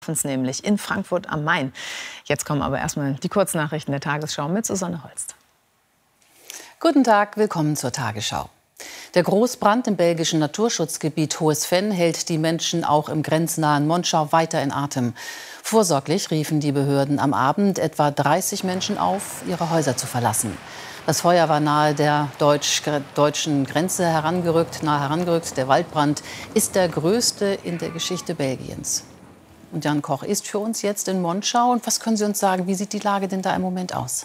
Nämlich in Frankfurt am Main. Jetzt kommen aber erstmal die Kurznachrichten der Tagesschau mit Susanne Holst. Guten Tag, willkommen zur Tagesschau. Der Großbrand im belgischen Naturschutzgebiet Hohes Venn hält die Menschen auch im grenznahen Monschau weiter in Atem. Vorsorglich riefen die Behörden am Abend etwa 30 Menschen auf, ihre Häuser zu verlassen. Das Feuer war nahe der deutschen Grenze nahe herangerückt. Der Waldbrand ist der größte in der Geschichte Belgiens. Und Jan Koch ist für uns jetzt in Monschau. Und was können Sie uns sagen, wie sieht die Lage denn da im Moment aus?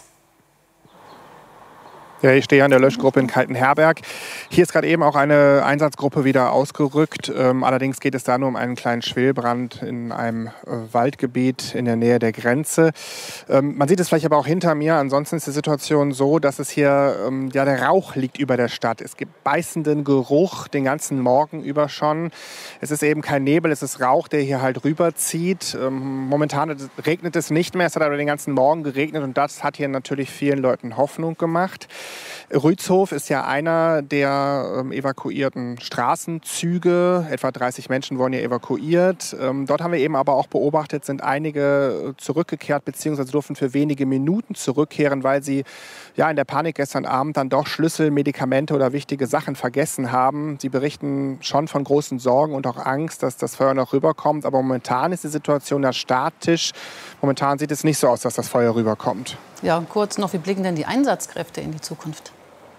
Ja, ich stehe an der Löschgruppe in Kaltenherberg. Hier ist gerade eben auch eine Einsatzgruppe wieder ausgerückt. Allerdings geht es da nur um einen kleinen Schwelbrand in einem Waldgebiet in der Nähe der Grenze. Man sieht es vielleicht aber auch hinter mir. Ansonsten ist die Situation so, dass es hier der Rauch liegt über der Stadt. Es gibt beißenden Geruch den ganzen Morgen über schon. Es ist eben kein Nebel, es ist Rauch, der hier halt rüberzieht. Momentan regnet es nicht mehr. Es hat aber den ganzen Morgen geregnet und das hat hier natürlich vielen Leuten Hoffnung gemacht. Rützhof ist ja einer der evakuierten Straßenzüge. Etwa 30 Menschen wurden ja evakuiert. Dort haben wir eben aber auch beobachtet, sind einige zurückgekehrt bzw. durften für wenige Minuten zurückkehren, weil sie in der Panik gestern Abend dann doch Schlüssel, Medikamente oder wichtige Sachen vergessen haben. Sie berichten schon von großen Sorgen und auch Angst, dass das Feuer noch rüberkommt. Aber momentan ist die Situation da statisch. Momentan sieht es nicht so aus, dass das Feuer rüberkommt. Ja, und kurz noch, wie blicken denn die Einsatzkräfte in die Zukunft?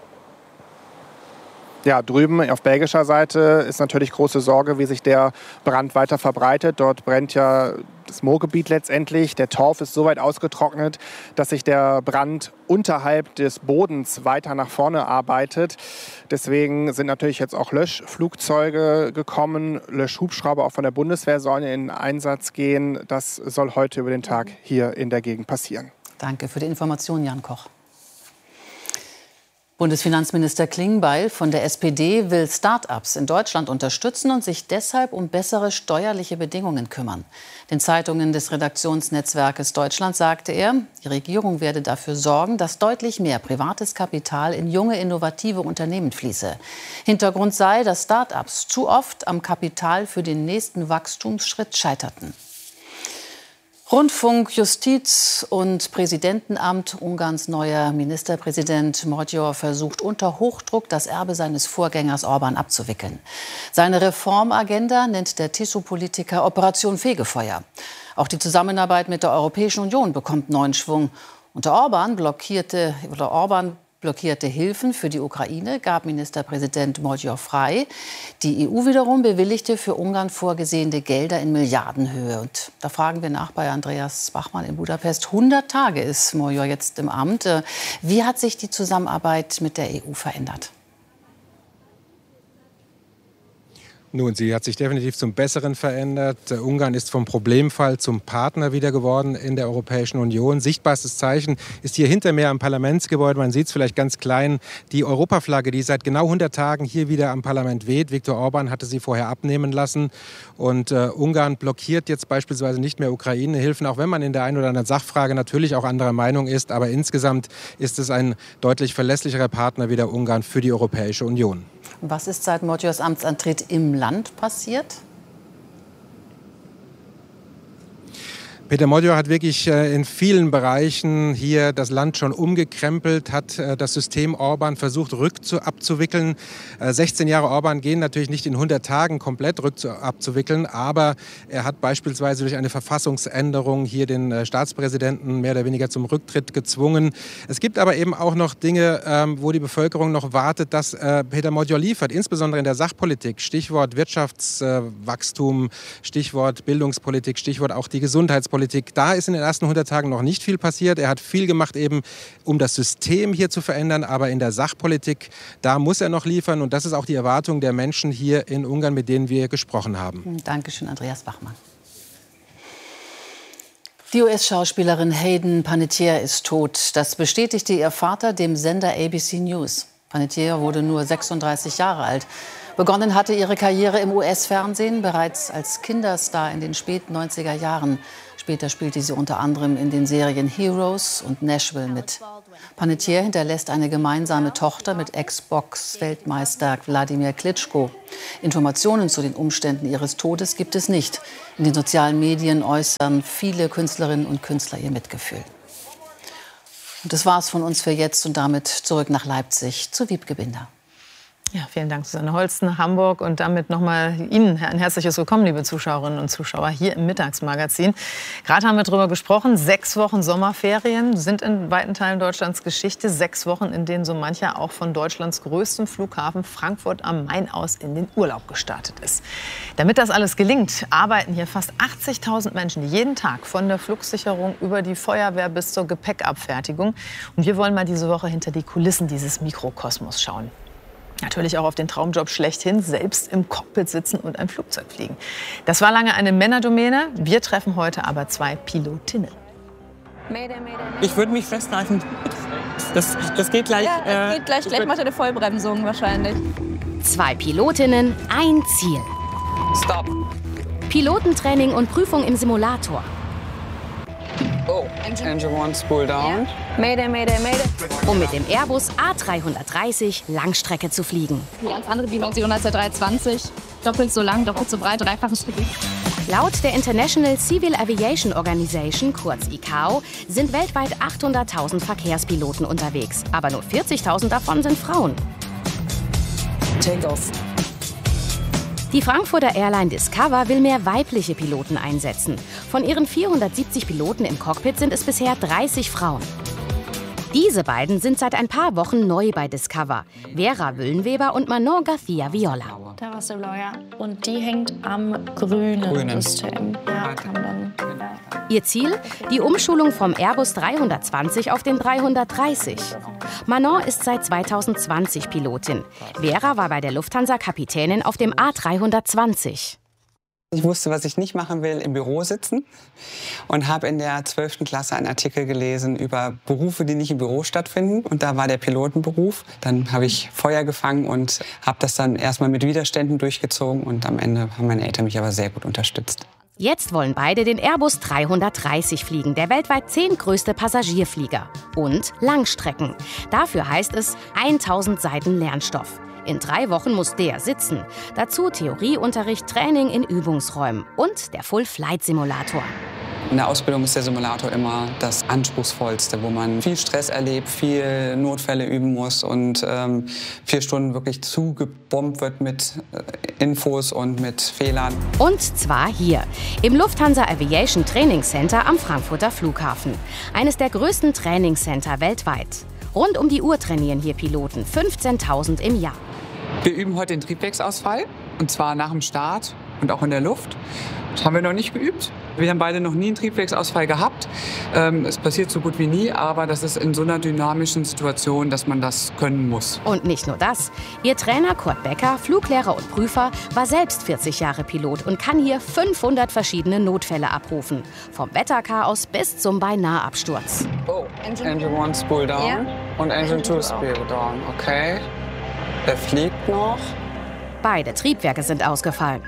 Ja, drüben auf belgischer Seite ist natürlich große Sorge, wie sich der Brand weiter verbreitet. Dort brennt ja das Moorgebiet letztendlich. Der Torf ist so weit ausgetrocknet, dass sich der Brand unterhalb des Bodens weiter nach vorne arbeitet. Deswegen sind natürlich jetzt auch Löschflugzeuge gekommen, Löschhubschrauber auch von der Bundeswehr sollen in Einsatz gehen. Das soll heute über den Tag hier in der Gegend passieren. Danke für die Information, Jan Koch. Bundesfinanzminister Klingbeil von der SPD will Start-ups in Deutschland unterstützen und sich deshalb um bessere steuerliche Bedingungen kümmern. Den Zeitungen des Redaktionsnetzwerkes Deutschland sagte er, die Regierung werde dafür sorgen, dass deutlich mehr privates Kapital in junge, innovative Unternehmen fließe. Hintergrund sei, dass Start-ups zu oft am Kapital für den nächsten Wachstumsschritt scheiterten. Rundfunk, Justiz und Präsidentenamt. Ungarns neuer Ministerpräsident Magyar versucht unter Hochdruck, das Erbe seines Vorgängers Orbán abzuwickeln. Seine Reformagenda nennt der TISO-Politiker Operation Fegefeuer. Auch die Zusammenarbeit mit der Europäischen Union bekommt neuen Schwung. Orbán blockierte Hilfen für die Ukraine, gab Ministerpräsident Magyar frei. Die EU wiederum bewilligte für Ungarn vorgesehene Gelder in Milliardenhöhe. Und da fragen wir nach bei Andreas Bachmann in Budapest. 100 Tage ist Magyar jetzt im Amt. Wie hat sich die Zusammenarbeit mit der EU verändert? Nun, sie hat sich definitiv zum Besseren verändert. Ungarn ist vom Problemfall zum Partner wieder geworden in der Europäischen Union. Sichtbarstes Zeichen ist hier hinter mir am Parlamentsgebäude. Man sieht es vielleicht ganz klein. Die Europaflagge, die seit genau 100 Tagen hier wieder am Parlament weht. Viktor Orbán hatte sie vorher abnehmen lassen. Und Ungarn blockiert jetzt beispielsweise nicht mehr Ukraine-Hilfen, auch wenn man in der einen oder anderen Sachfrage natürlich auch anderer Meinung ist. Aber insgesamt ist es ein deutlich verlässlicherer Partner wieder Ungarn für die Europäische Union. Was ist seit Magyars Amtsantritt im Land passiert? Peter Magyar hat wirklich in vielen Bereichen hier das Land schon umgekrempelt, hat das System Orbán versucht abzuwickeln. 16 Jahre Orbán gehen natürlich nicht in 100 Tagen komplett abzuwickeln, aber er hat beispielsweise durch eine Verfassungsänderung hier den Staatspräsidenten mehr oder weniger zum Rücktritt gezwungen. Es gibt aber eben auch noch Dinge, wo die Bevölkerung noch wartet, dass Peter Magyar liefert, insbesondere in der Sachpolitik. Stichwort Wirtschaftswachstum, Stichwort Bildungspolitik, Stichwort auch die Gesundheitspolitik. Da ist in den ersten 100 Tagen noch nicht viel passiert. Er hat viel gemacht, eben um das System hier zu verändern. Aber in der Sachpolitik, da muss er noch liefern. Und das ist auch die Erwartung der Menschen hier in Ungarn, mit denen wir gesprochen haben. Dankeschön, Andreas Bachmann. Die US-Schauspielerin Hayden Panettiere ist tot. Das bestätigte ihr Vater dem Sender ABC News. Panettiere wurde nur 36 Jahre alt. Begonnen hatte ihre Karriere im US-Fernsehen bereits als Kinderstar in den späten 90er Jahren. Später spielte sie unter anderem in den Serien Heroes und Nashville mit. Panettiere hinterlässt eine gemeinsame Tochter mit Ex-Box-Weltmeister Wladimir Klitschko. Informationen zu den Umständen ihres Todes gibt es nicht. In den sozialen Medien äußern viele Künstlerinnen und Künstler ihr Mitgefühl. Und das war's von uns für jetzt und damit zurück nach Leipzig zu Wiebke Binder. Ja, vielen Dank, Susanne Holsten, Hamburg. Und damit nochmal Ihnen ein herzliches Willkommen, liebe Zuschauerinnen und Zuschauer, hier im Mittagsmagazin. Gerade haben wir darüber gesprochen, 6 Wochen Sommerferien sind in weiten Teilen Deutschlands Geschichte. 6 Wochen, in denen so mancher auch von Deutschlands größtem Flughafen Frankfurt am Main aus in den Urlaub gestartet ist. Damit das alles gelingt, arbeiten hier fast 80.000 Menschen jeden Tag von der Flugsicherung über die Feuerwehr bis zur Gepäckabfertigung. Und wir wollen mal diese Woche hinter die Kulissen dieses Mikrokosmos schauen. Natürlich auch auf den Traumjob schlechthin, selbst im Cockpit sitzen und ein Flugzeug fliegen. Das war lange eine Männerdomäne. Wir treffen heute aber 2 Pilotinnen. Ich würde mich festhalten. Das geht gleich. Ja, geht gleich. Gleich macht er eine Vollbremsung wahrscheinlich. 2 Pilotinnen, ein Ziel. Stop. Pilotentraining und Prüfung im Simulator. Oh, Engine 1, spool down. Mayday, Mayday, Mayday. Um mit dem Airbus A330 Langstrecke zu fliegen. Eine ganz andere Dimension als der 320. Doppelt so lang, doppelt so breit, dreifaches Gewicht. Laut der International Civil Aviation Organization, kurz ICAO, sind weltweit 800.000 Verkehrspiloten unterwegs. Aber nur 40.000 davon sind Frauen. Take off. Die Frankfurter Airline Discover will mehr weibliche Piloten einsetzen. Von ihren 470 Piloten im Cockpit sind es bisher 30 Frauen. Diese beiden sind seit ein paar Wochen neu bei Discover. Vera Wüllenweber und Manon García Viola. Da war der Blau, ja. Und die hängt am grünen System. Ja, kam dann. Ihr Ziel? Die Umschulung vom Airbus 320 auf den 330. Manon ist seit 2020 Pilotin. Vera war bei der Lufthansa Kapitänin auf dem A320. Ich wusste, was ich nicht machen will, im Büro sitzen und habe in der 12. Klasse einen Artikel gelesen über Berufe, die nicht im Büro stattfinden. Und da war der Pilotenberuf. Dann habe ich Feuer gefangen und habe das dann erstmal mit Widerständen durchgezogen. Und am Ende haben meine Eltern mich aber sehr gut unterstützt. Jetzt wollen beide den Airbus 330 fliegen, der weltweit 10. größte Passagierflieger. Und Langstrecken. Dafür heißt es 1000 Seiten Lernstoff. In 3 Wochen muss der sitzen. Dazu Theorieunterricht, Training in Übungsräumen und der Full-Flight-Simulator. In der Ausbildung ist der Simulator immer das Anspruchsvollste, wo man viel Stress erlebt, viel Notfälle üben muss und 4 Stunden wirklich zugebombt wird mit Infos und mit Fehlern. Und zwar hier, im Lufthansa Aviation Training Center am Frankfurter Flughafen. Eines der größten Trainingscenter weltweit. Rund um die Uhr trainieren hier Piloten, 15.000 im Jahr. Wir üben heute den Triebwerksausfall, und zwar nach dem Start und auch in der Luft. Das haben wir noch nicht geübt. Wir haben beide noch nie einen Triebwerksausfall gehabt. Es passiert so gut wie nie, aber das ist in so einer dynamischen Situation, dass man das können muss. Und nicht nur das. Ihr Trainer Kurt Becker, Fluglehrer und Prüfer, war selbst 40 Jahre Pilot und kann hier 500 verschiedene Notfälle abrufen. Vom Wetterchaos bis zum Beinahe-Absturz. Oh, Engine 1 spool down und Engine 2 spool down. Okay. Der fliegt noch. Beide Triebwerke sind ausgefallen.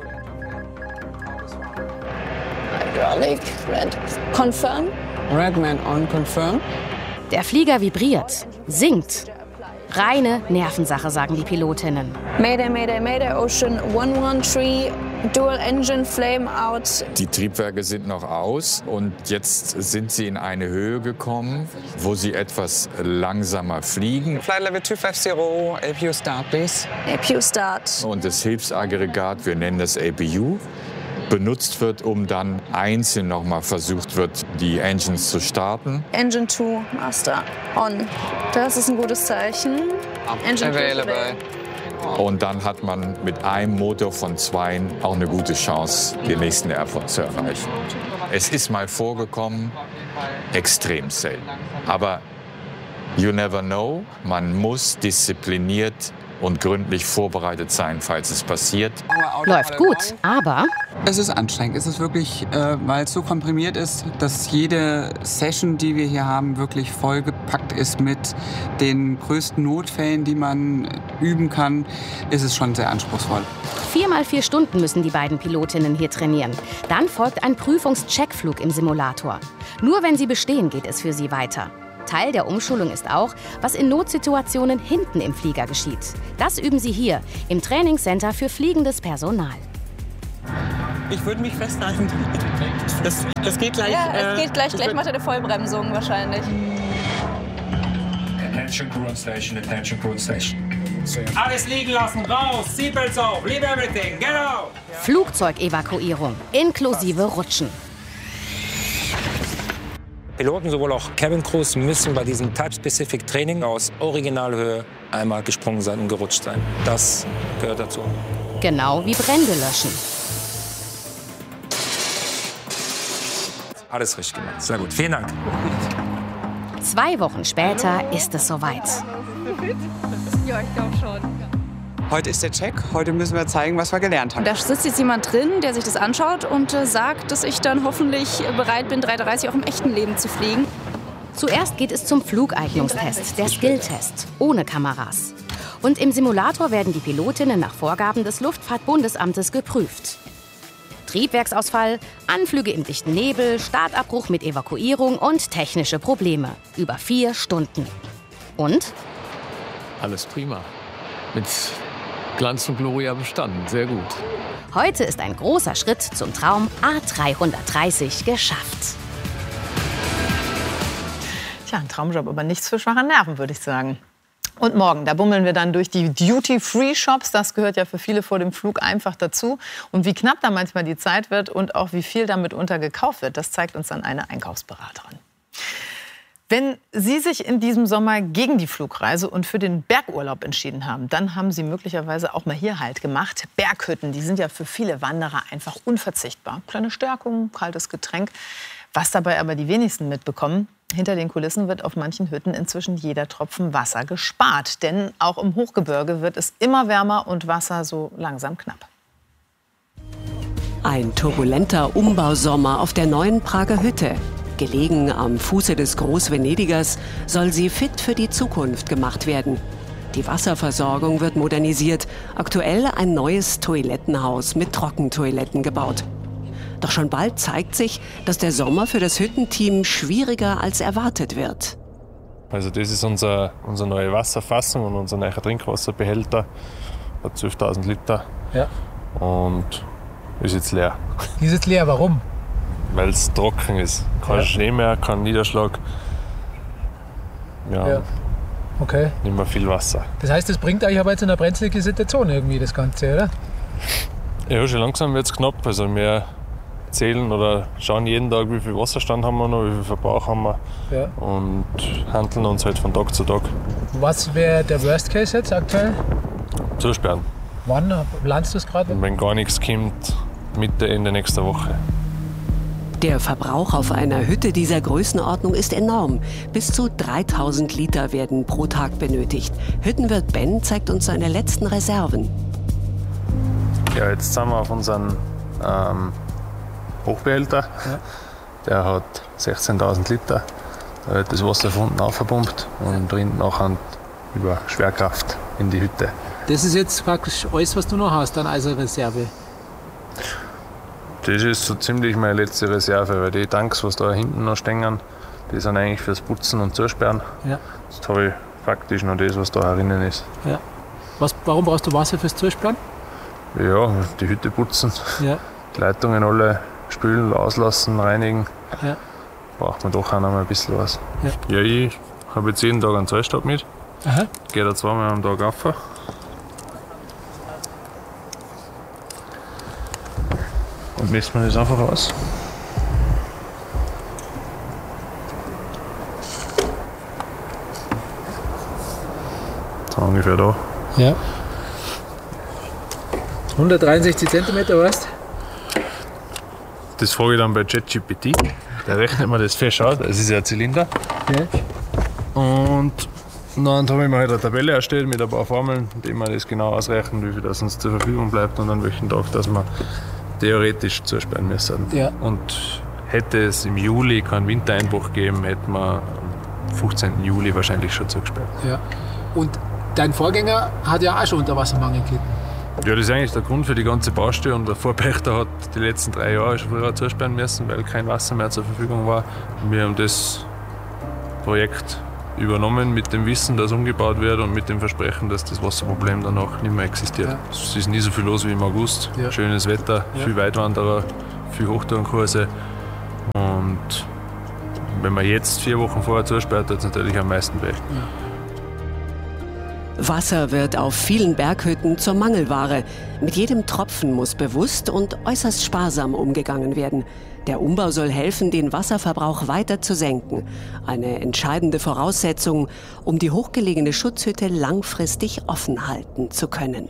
Hydraulic, red. Confirm. Redman on, confirm. Der Flieger vibriert, sinkt. Reine Nervensache, sagen die Pilotinnen. Mayday, Mayday, Mayday, Ocean 113, Dual Engine, Flame out. Die Triebwerke sind noch aus und jetzt sind sie in eine Höhe gekommen, wo sie etwas langsamer fliegen. Flight Level 250, APU Start, please. APU Start. Und das Hilfsaggregat, wir nennen das APU, benutzt wird, um dann einzeln nochmal versucht wird, die Engines zu starten. Engine 2, Master, on. Das ist ein gutes Zeichen. Engine Available. Und dann hat man mit einem Motor von 2 auch eine gute Chance, den nächsten Airport zu erreichen. Es ist mal vorgekommen, extrem selten. Aber you never know, man muss diszipliniert und gründlich vorbereitet sein, falls es passiert. Läuft gut, aber Es ist anstrengend. Es ist wirklich, weil es so komprimiert ist, dass jede Session, die wir hier haben, wirklich vollgepackt ist mit den größten Notfällen, die man üben kann, ist es schon sehr anspruchsvoll. 4 mal 4 Stunden müssen die beiden Pilotinnen hier trainieren. Dann folgt ein Prüfungscheckflug im Simulator. Nur wenn sie bestehen, geht es für sie weiter. Teil der Umschulung ist auch, was in Notsituationen hinten im Flieger geschieht. Das üben sie hier, im Trainingscenter für fliegendes Personal. Ich würde mich festhalten. Das geht gleich. Ja, es geht gleich. Gleich macht er eine Vollbremsung wahrscheinlich. Attention crew on station, attention crew on station. Alles liegen lassen, raus, Seatbelts auf, leave everything, get out! Flugzeugevakuierung, inklusive Rutschen. Piloten, sowohl auch Cabin Crews, müssen bei diesem Type-Specific Training aus Originalhöhe einmal gesprungen sein und gerutscht sein. Das gehört dazu. Genau wie Brände löschen. Alles richtig gemacht. Sehr gut. Vielen Dank. 2 Wochen später ist es soweit. Ja, ich glaube schon. Heute ist der Check. Heute müssen wir zeigen, was wir gelernt haben. Da sitzt jetzt jemand drin, der sich das anschaut und sagt, dass ich dann hoffentlich bereit bin, 330 auch im echten Leben zu fliegen. Zuerst geht es zum Flugeignungstest, der Skilltest, ohne Kameras. Und im Simulator werden die Pilotinnen nach Vorgaben des Luftfahrtbundesamtes geprüft. Triebwerksausfall, Anflüge im dichten Nebel, Startabbruch mit Evakuierung und technische Probleme. Über 4 Stunden. Und? Alles prima. Mit Glanz und Gloria bestanden. Sehr gut. Heute ist ein großer Schritt zum Traum A330 geschafft. Tja, ein Traumjob, aber nichts für schwache Nerven, würde ich sagen. Und morgen, da bummeln wir dann durch die Duty-Free-Shops. Das gehört ja für viele vor dem Flug einfach dazu. Und wie knapp da manchmal die Zeit wird und auch wie viel damit gekauft wird, das zeigt uns dann eine Einkaufsberaterin. Wenn Sie sich in diesem Sommer gegen die Flugreise und für den Bergurlaub entschieden haben, dann haben Sie möglicherweise auch mal hier Halt gemacht. Berghütten, die sind ja für viele Wanderer einfach unverzichtbar. Kleine Stärkung, kaltes Getränk. Was dabei aber die wenigsten mitbekommen: Hinter den Kulissen wird auf manchen Hütten inzwischen jeder Tropfen Wasser gespart. Denn auch im Hochgebirge wird es immer wärmer und Wasser so langsam knapp. Ein turbulenter Umbausommer auf der neuen Prager Hütte. Gelegen am Fuße des Großvenedigers soll sie fit für die Zukunft gemacht werden. Die Wasserversorgung wird modernisiert. Aktuell ein neues Toilettenhaus mit Trockentoiletten gebaut. Doch schon bald zeigt sich, dass der Sommer für das Hüttenteam schwieriger als erwartet wird. Also das ist unsere neue Wasserfassung und unser neuer Trinkwasserbehälter. Hat 12.000 Liter. Ja. Und ist jetzt leer. Ist jetzt leer, warum? Weil es trocken ist. Kein Schnee mehr, kein Niederschlag. Ja. Okay. Nicht mehr viel Wasser. Das heißt, das bringt euch aber jetzt in eine brenzlige Situation irgendwie, das Ganze, oder? Ja, schon langsam wird es knapp. Also wir zählen oder schauen jeden Tag, wie viel Wasserstand haben wir noch, wie viel Verbrauch haben wir. Ja. Und handeln uns halt von Tag zu Tag. Was wäre der Worst Case jetzt aktuell? Zusperren. Wann planst du es gerade? Und wenn gar nichts kommt, Mitte, Ende nächster Woche. Der Verbrauch auf einer Hütte dieser Größenordnung ist enorm. Bis zu 3000 Liter werden pro Tag benötigt. Hüttenwirt Ben zeigt uns seine letzten Reserven. Ja, jetzt sind wir auf unseren Hochbehälter. Ja. Der hat 16.000 Liter. Da wird das Wasser von unten aufgepumpt und drin nachher über Schwerkraft in die Hütte. Das ist jetzt praktisch alles, was du noch hast an Eiserreserve. Das ist so ziemlich meine letzte Reserve, weil die Tanks, was da hinten noch stehen, die sind eigentlich fürs Putzen und Zusperren. Ja. Jetzt habe ich praktisch noch das, was da herinnen ist. Ja. Warum brauchst du Wasser fürs Zusperren? Ja, die Hütte putzen, ja. Die Leitungen alle spülen, auslassen, reinigen. Ja. Braucht man doch auch noch mal ein bisschen was. Ja, ich habe jetzt jeden Tag einen Zollstab mit. Aha. Gehe da 2-mal am Tag rauf. Und misst man das einfach aus. So ungefähr da. Ja. 163 cm, weißt? Das frage ich dann bei ChatGPT. Der rechnet mir das fest aus. Das ist ja ein Zylinder. Ja. Und Und dann habe ich mir halt eine Tabelle erstellt mit ein paar Formeln, indem wir das genau ausrechnen, wie viel das uns zur Verfügung bleibt und an welchem Tag, dass wir theoretisch zusperren müssen. Ja. Und hätte es im Juli keinen Wintereinbruch gegeben, hätten wir am 15. Juli wahrscheinlich schon zugesperrt. Ja. Und dein Vorgänger hat ja auch schon Unterwassermangel gelitten. Ja, das ist eigentlich der Grund für die ganze Baustelle. Und der Vorpächter hat die letzten 3 Jahre schon früher zusperren müssen, weil kein Wasser mehr zur Verfügung war. Und wir haben das Projekt übernommen mit dem Wissen, dass umgebaut wird und mit dem Versprechen, dass das Wasserproblem danach nicht mehr existiert. Ja. Es ist nie so viel los wie im August. Ja. Schönes Wetter, viel Weitwanderer, viel Hochtourenkurse. Und wenn man jetzt 4 Wochen vorher zusperrt, hat es natürlich am meisten weh. Ja. Wasser wird auf vielen Berghütten zur Mangelware. Mit jedem Tropfen muss bewusst und äußerst sparsam umgegangen werden. Der Umbau soll helfen, den Wasserverbrauch weiter zu senken. Eine entscheidende Voraussetzung, um die hochgelegene Schutzhütte langfristig offen halten zu können.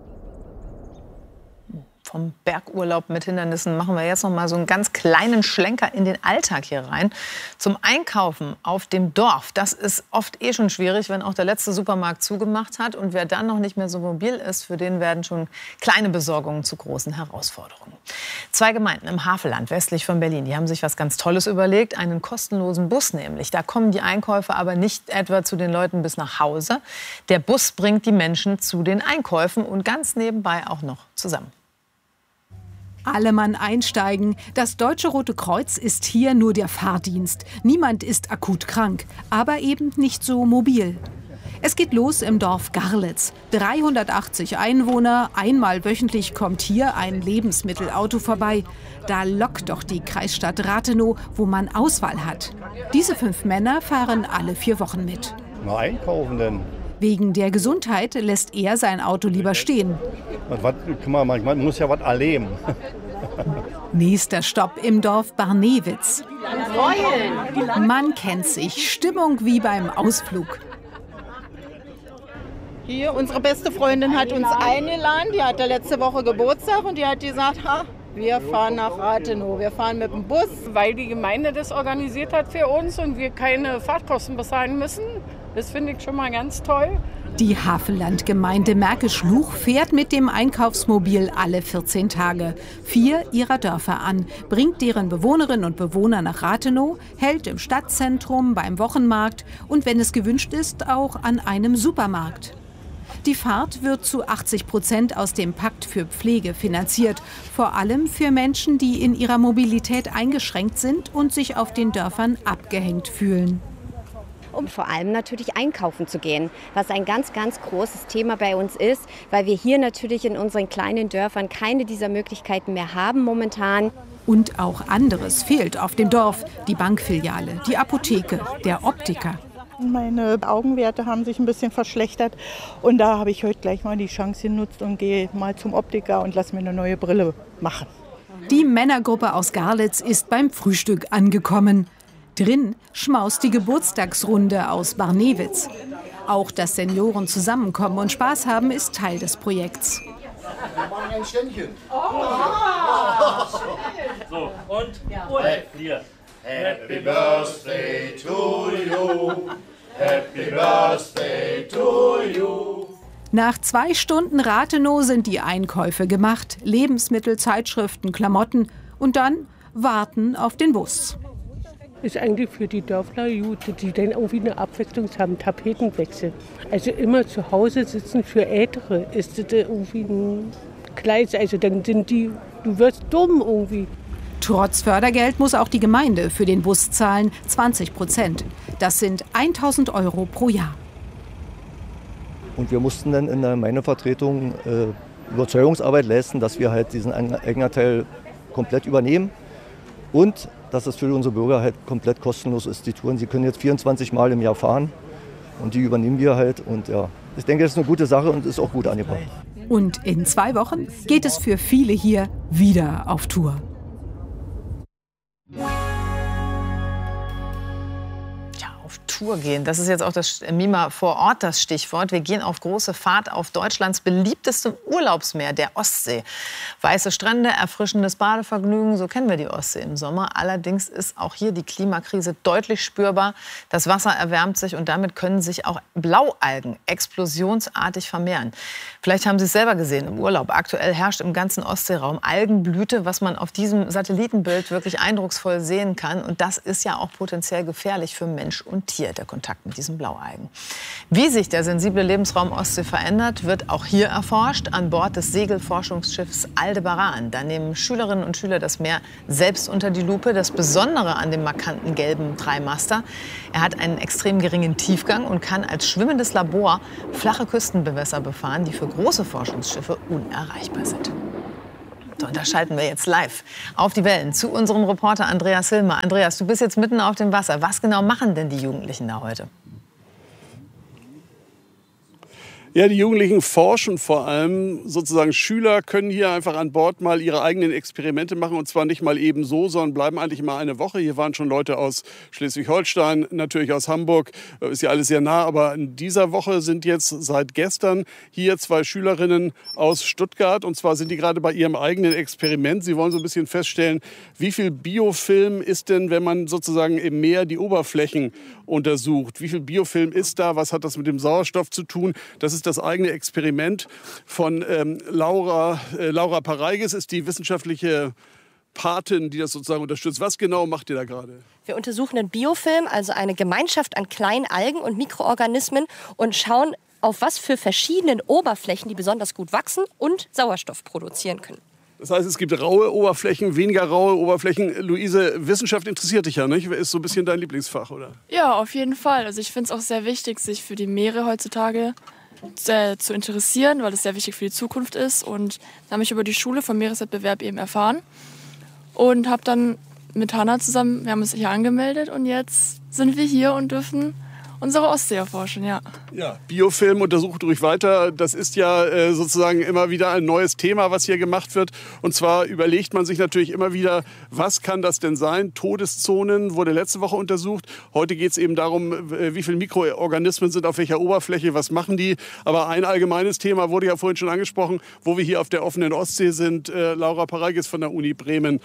Vom Bergurlaub mit Hindernissen machen wir jetzt noch mal so einen ganz kleinen Schlenker in den Alltag hier rein. Zum Einkaufen auf dem Dorf. Das ist oft schon schwierig, wenn auch der letzte Supermarkt zugemacht hat. Und wer dann noch nicht mehr so mobil ist, für den werden schon kleine Besorgungen zu großen Herausforderungen. 2 Gemeinden im Havelland westlich von Berlin, die haben sich was ganz Tolles überlegt. Einen kostenlosen Bus nämlich. Da kommen die Einkäufe aber nicht etwa zu den Leuten bis nach Hause. Der Bus bringt die Menschen zu den Einkäufen und ganz nebenbei auch noch zusammen. Alle Mann einsteigen. Das Deutsche Rote Kreuz ist hier nur der Fahrdienst. Niemand ist akut krank, aber eben nicht so mobil. Es geht los im Dorf Garlitz. 380 Einwohner. Einmal wöchentlich kommt hier ein Lebensmittelauto vorbei. Da lockt doch die Kreisstadt Rathenow, wo man Auswahl hat. Diese 5 Männer fahren alle 4 Wochen mit. Na, einkaufen denn? Wegen der Gesundheit lässt er sein Auto lieber stehen. Man muss ja was erleben. Nächster Stopp im Dorf Barnewitz. Man kennt sich. Stimmung wie beim Ausflug. Hier, unsere beste Freundin hat uns eingeladen. Die hatte letzte Woche Geburtstag und die hat gesagt, wir fahren nach Rathenow. Wir fahren mit dem Bus. Weil die Gemeinde das organisiert hat für uns und wir keine Fahrtkosten bezahlen müssen. Das finde ich schon mal ganz toll. Die Havelland-Gemeinde Märkisch-Luch fährt mit dem Einkaufsmobil alle 14 Tage 4 ihrer Dörfer an, bringt deren Bewohnerinnen und Bewohner nach Rathenow, hält im Stadtzentrum, beim Wochenmarkt und, wenn es gewünscht ist, auch an einem Supermarkt. Die Fahrt wird zu 80% aus dem Pakt für Pflege finanziert, vor allem für Menschen, die in ihrer Mobilität eingeschränkt sind und sich auf den Dörfern abgehängt fühlen. Um vor allem natürlich einkaufen zu gehen, was ein ganz, ganz großes Thema bei uns ist, weil wir hier natürlich in unseren kleinen Dörfern keine dieser Möglichkeiten mehr haben momentan. Und auch anderes fehlt auf dem Dorf. Die Bankfiliale, die Apotheke, der Optiker. Meine Augenwerte haben sich ein bisschen verschlechtert und da habe ich heute gleich mal die Chance genutzt und gehe mal zum Optiker und lasse mir eine neue Brille machen. Die Männergruppe aus Garlitz ist beim Frühstück angekommen. Drin schmaust die Geburtstagsrunde aus Barnewitz. Auch dass Senioren zusammenkommen und Spaß haben, ist Teil des Projekts. Wir machen ein Ständchen. So, und hier. Happy Birthday to you. Happy Birthday to you. Nach 2 Stunden Rathenow sind die Einkäufe gemacht. Lebensmittel, Zeitschriften, Klamotten und dann warten auf den Bus. Ist eigentlich für die Dörfler gut, die dann irgendwie eine Abwechslung haben, Tapetenwechsel. Also immer zu Hause sitzen für Ältere ist das irgendwie ein Gleis. Also dann sind du wirst dumm irgendwie. Trotz Fördergeld muss auch die Gemeinde für den Bus zahlen, 20%. Das sind 1.000 € pro Jahr. Und wir mussten dann in der Gemeindevertretung Überzeugungsarbeit leisten, dass wir halt diesen Eigenanteil komplett übernehmen und dass es für unsere Bürger halt komplett kostenlos ist, die Touren. Sie können jetzt 24 Mal im Jahr fahren und die übernehmen wir halt. Und ja, ich denke, das ist eine gute Sache und ist auch gut angebracht. Und in 2 Wochen geht es für viele hier wieder auf Tour. auf Tour gehen. Das ist jetzt auch das Mima vor Ort das Stichwort. Wir gehen auf große Fahrt auf Deutschlands beliebtestem Urlaubsmeer, der Ostsee. Weiße Strände, erfrischendes Badevergnügen, so kennen wir die Ostsee im Sommer. Allerdings ist auch hier die Klimakrise deutlich spürbar. Das Wasser erwärmt sich und damit können sich auch Blaualgen explosionsartig vermehren. Vielleicht haben Sie es selber gesehen im Urlaub. Aktuell herrscht im ganzen Ostseeraum Algenblüte, was man auf diesem Satellitenbild wirklich eindrucksvoll sehen kann. Und das ist ja auch potenziell gefährlich für Mensch und Tier, der Kontakt mit diesen Blaualgen. Wie sich der sensible Lebensraum Ostsee verändert, wird auch hier erforscht an Bord des Segelforschungsschiffs Aldebaran. Da nehmen Schülerinnen und Schüler das Meer selbst unter die Lupe. Das Besondere an dem markanten gelben Dreimaster: er hat einen extrem geringen Tiefgang und kann als schwimmendes Labor flache Küstenbewässer befahren, die für große Forschungsschiffe unerreichbar sind. So, und da schalten wir jetzt live auf die Wellen zu unserem Reporter Andreas Hilmer. Andreas, du bist jetzt mitten auf dem Wasser. Was genau machen denn die Jugendlichen da heute? Ja, die Jugendlichen forschen vor allem. Sozusagen Schüler können hier einfach an Bord mal ihre eigenen Experimente machen. Und zwar nicht mal eben so, sondern bleiben eigentlich mal eine Woche. Hier waren schon Leute aus Schleswig-Holstein, natürlich aus Hamburg. Ist ja alles sehr nah. Aber in dieser Woche sind jetzt seit gestern hier 2 Schülerinnen aus Stuttgart. Und zwar sind die gerade bei ihrem eigenen Experiment. Sie wollen so ein bisschen feststellen, wie viel Biofilm ist denn, wenn man sozusagen im Meer die Oberflächen untersucht. Wie viel Biofilm ist da? Was hat das mit dem Sauerstoff zu tun? Das ist das eigene Experiment von Laura Pareigis, ist die wissenschaftliche Patin, die das sozusagen unterstützt. Was genau macht ihr da gerade? Wir untersuchen den Biofilm, also eine Gemeinschaft an kleinen Algen und Mikroorganismen, und schauen, auf was für verschiedenen Oberflächen die besonders gut wachsen und Sauerstoff produzieren können. Das heißt, es gibt raue Oberflächen, weniger raue Oberflächen. Luise, Wissenschaft interessiert dich ja, nicht? Ist so ein bisschen dein Lieblingsfach, oder? Ja, auf jeden Fall. Also ich finde es auch sehr wichtig, sich für die Meere heutzutage zu interessieren, weil es sehr wichtig für die Zukunft ist. Und da habe ich über die Schule vom Meereswettbewerb eben erfahren und habe dann mit Hanna zusammen, wir haben uns hier angemeldet und jetzt sind wir hier und dürfen unsere Ostsee erforschen, ja. Ja, Biofilm untersucht ruhig weiter. Das ist ja sozusagen immer wieder ein neues Thema, was hier gemacht wird. Und zwar überlegt man sich natürlich immer wieder, was kann das denn sein? Todeszonen wurde letzte Woche untersucht. Heute geht es eben darum, wie viele Mikroorganismen sind auf welcher Oberfläche, was machen die? Aber ein allgemeines Thema wurde ja vorhin schon angesprochen, wo wir hier auf der offenen Ostsee sind. Laura Pareigis von der Uni Bremen.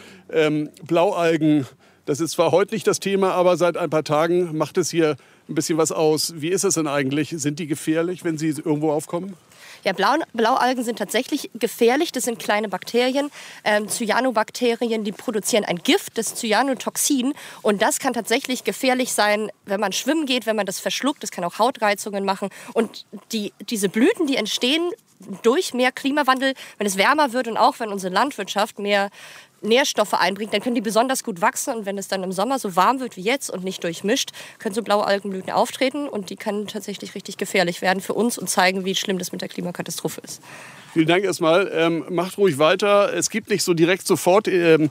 Blaualgen. Das ist zwar heute nicht das Thema, aber seit ein paar Tagen macht es hier ein bisschen was aus. Wie ist es denn eigentlich? Sind die gefährlich, wenn sie irgendwo aufkommen? Ja, Blaualgen sind tatsächlich gefährlich. Das sind kleine Bakterien, Cyanobakterien, die produzieren ein Gift, das Cyanotoxin. Und das kann tatsächlich gefährlich sein, wenn man schwimmen geht, wenn man das verschluckt. Das kann auch Hautreizungen machen. Und diese Blüten, die entstehen durch mehr Klimawandel, wenn es wärmer wird und auch wenn unsere Landwirtschaft mehr Nährstoffe einbringt, dann können die besonders gut wachsen. Und wenn es dann im Sommer so warm wird wie jetzt und nicht durchmischt, können so Blaualgenblüten auftreten. Und die können tatsächlich richtig gefährlich werden für uns und zeigen, wie schlimm das mit der Klimakatastrophe ist. Vielen Dank erstmal. Macht ruhig weiter. Es gibt nicht so direkt sofort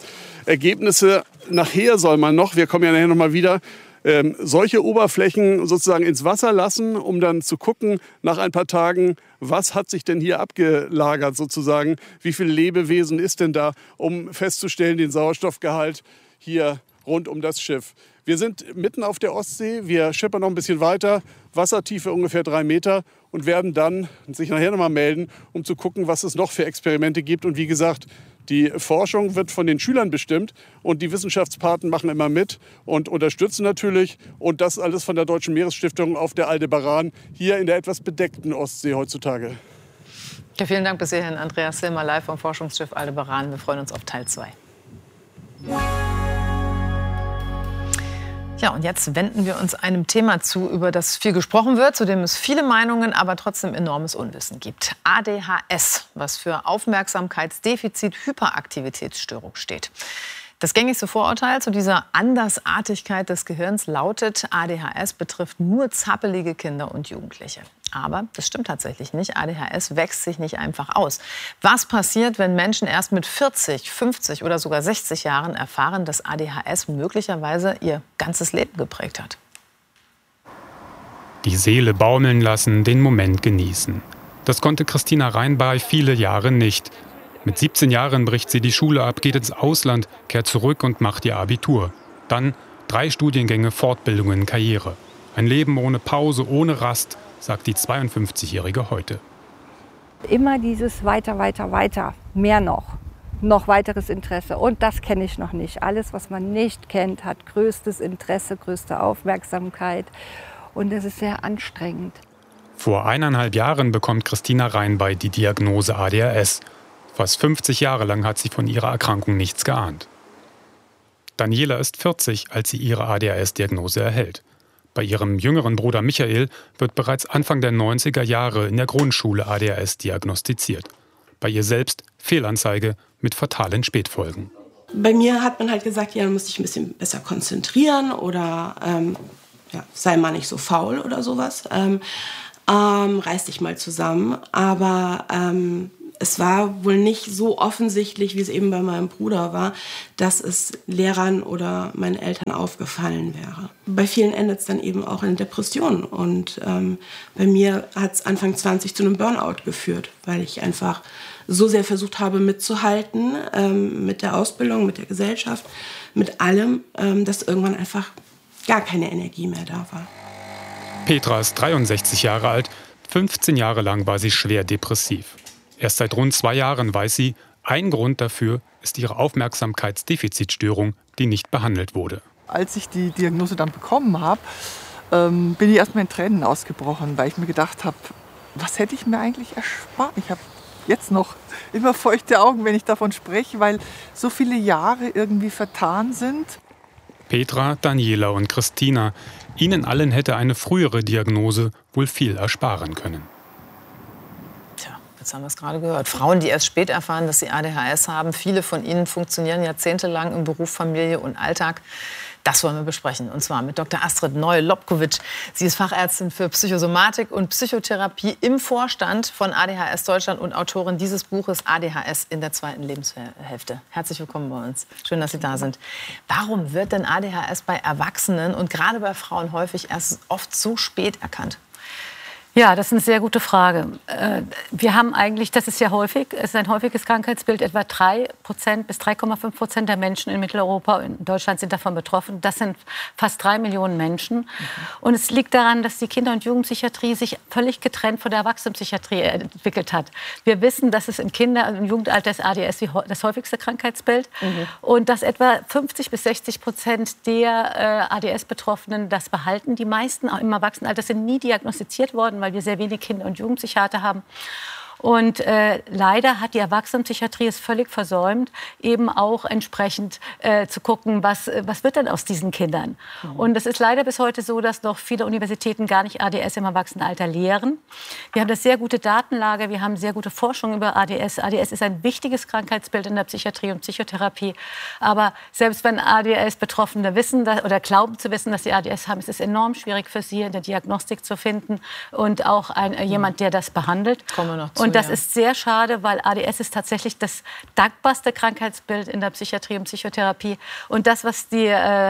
Ergebnisse. Nachher soll man noch, wir kommen ja nachher noch mal wieder, solche Oberflächen sozusagen ins Wasser lassen, um dann zu gucken nach ein paar Tagen, was hat sich denn hier abgelagert sozusagen, wie viele Lebewesen ist denn da, um festzustellen den Sauerstoffgehalt hier rund um das Schiff. Wir sind mitten auf der Ostsee, wir schippern noch ein bisschen weiter, Wassertiefe ungefähr 3 Meter und werden dann sich nachher noch mal melden, um zu gucken, was es noch für Experimente gibt. Und wie gesagt, die Forschung wird von den Schülern bestimmt und die Wissenschaftspaten machen immer mit und unterstützen natürlich. Und das alles von der Deutschen Meeresstiftung auf der Aldebaran, hier in der etwas bedeckten Ostsee heutzutage. Ja, vielen Dank bis hierhin, Andreas Hilmer, live vom Forschungsschiff Aldebaran. Wir freuen uns auf Teil 2. Ja, und jetzt wenden wir uns einem Thema zu, über das viel gesprochen wird, zu dem es viele Meinungen, aber trotzdem enormes Unwissen gibt. ADHS, was für Aufmerksamkeitsdefizit-Hyperaktivitätsstörung steht. Das gängigste Vorurteil zu dieser Andersartigkeit des Gehirns lautet, ADHS betrifft nur zappelige Kinder und Jugendliche. Aber das stimmt tatsächlich nicht. ADHS wächst sich nicht einfach aus. Was passiert, wenn Menschen erst mit 40, 50 oder sogar 60 Jahren erfahren, dass ADHS möglicherweise ihr ganzes Leben geprägt hat? Die Seele baumeln lassen, den Moment genießen. Das konnte Christina Reinbay viele Jahre nicht. Mit 17 Jahren bricht sie die Schule ab, geht ins Ausland, kehrt zurück und macht ihr Abitur. Dann 3 Studiengänge, Fortbildungen, Karriere. Ein Leben ohne Pause, ohne Rast, sagt die 52-Jährige heute. Immer dieses weiter, weiter, weiter, mehr noch weiteres Interesse. Und das kenne ich noch nicht. Alles, was man nicht kennt, hat größtes Interesse, größte Aufmerksamkeit. Und es ist sehr anstrengend. Vor 1,5 Jahren bekommt Christina Reinbey die Diagnose ADHS. Fast 50 Jahre lang hat sie von ihrer Erkrankung nichts geahnt. Daniela ist 40, als sie ihre ADHS-Diagnose erhält. Bei ihrem jüngeren Bruder Michael wird bereits Anfang der 90er Jahre in der Grundschule ADHS diagnostiziert. Bei ihr selbst Fehlanzeige mit fatalen Spätfolgen. Bei mir hat man halt gesagt, ja, du musst dich ein bisschen besser konzentrieren oder sei mal nicht so faul oder sowas. Reiß dich mal zusammen. Aber es war wohl nicht so offensichtlich, wie es eben bei meinem Bruder war, dass es Lehrern oder meinen Eltern aufgefallen wäre. Bei vielen endet es dann eben auch in Depressionen. Und bei mir hat es Anfang 20 zu einem Burnout geführt, weil ich einfach so sehr versucht habe mitzuhalten mit der Ausbildung, mit der Gesellschaft, mit allem, dass irgendwann einfach gar keine Energie mehr da war. Petra ist 63 Jahre alt. 15 Jahre lang war sie schwer depressiv. Erst seit rund 2 Jahren weiß sie, ein Grund dafür ist ihre Aufmerksamkeitsdefizitstörung, die nicht behandelt wurde. Als ich die Diagnose dann bekommen habe, bin ich erstmal in Tränen ausgebrochen, weil ich mir gedacht habe, was hätte ich mir eigentlich erspart? Ich habe jetzt noch immer feuchte Augen, wenn ich davon spreche, weil so viele Jahre irgendwie vertan sind. Petra, Daniela und Christina, ihnen allen hätte eine frühere Diagnose wohl viel ersparen können. Jetzt haben wir es gerade gehört. Frauen, die erst spät erfahren, dass sie ADHS haben. Viele von ihnen funktionieren jahrzehntelang im Beruf, Familie und Alltag. Das wollen wir besprechen. Und zwar mit Dr. Astrid Neu-Lobkowitsch. Sie ist Fachärztin für Psychosomatik und Psychotherapie im Vorstand von ADHS Deutschland und Autorin dieses Buches ADHS in der 2. Lebenshälfte. Herzlich willkommen bei uns. Schön, dass Sie da sind. Warum wird denn ADHS bei Erwachsenen und gerade bei Frauen häufig erst oft so spät erkannt? Ja, das ist eine sehr gute Frage. Wir haben eigentlich, das ist ja häufig, es ist ein häufiges Krankheitsbild, etwa 3% bis 3,5% der Menschen in Mitteleuropa und in Deutschland sind davon betroffen. Das sind fast 3 Millionen Menschen. Und es liegt daran, dass die Kinder- und Jugendpsychiatrie sich völlig getrennt von der Erwachsenenpsychiatrie entwickelt hat. Wir wissen, dass es im Kinder- und Jugendalter ist ADS das häufigste Krankheitsbild und dass etwa 50 bis 60% der ADS-Betroffenen das behalten. Die meisten auch im Erwachsenenalter sind nie diagnostiziert worden, weil wir sehr wenig Kinder- und Jugendpsychiater haben. Und leider hat die Erwachsenenpsychiatrie es völlig versäumt, eben auch entsprechend zu gucken, was wird denn aus diesen Kindern. Und es ist leider bis heute so, dass noch viele Universitäten gar nicht ADS im Erwachsenenalter lehren. Wir haben eine sehr gute Datenlage, wir haben sehr gute Forschung über ADS. ADS ist ein wichtiges Krankheitsbild in der Psychiatrie und Psychotherapie. Aber selbst wenn ADS-Betroffene wissen oder glauben zu wissen, dass sie ADS haben, ist es enorm schwierig für sie, in der Diagnostik zu finden und auch jemand, der das behandelt. Kommen wir noch zu. Und das ist sehr schade, weil ADS ist tatsächlich das dankbarste Krankheitsbild in der Psychiatrie und Psychotherapie. Und das, was die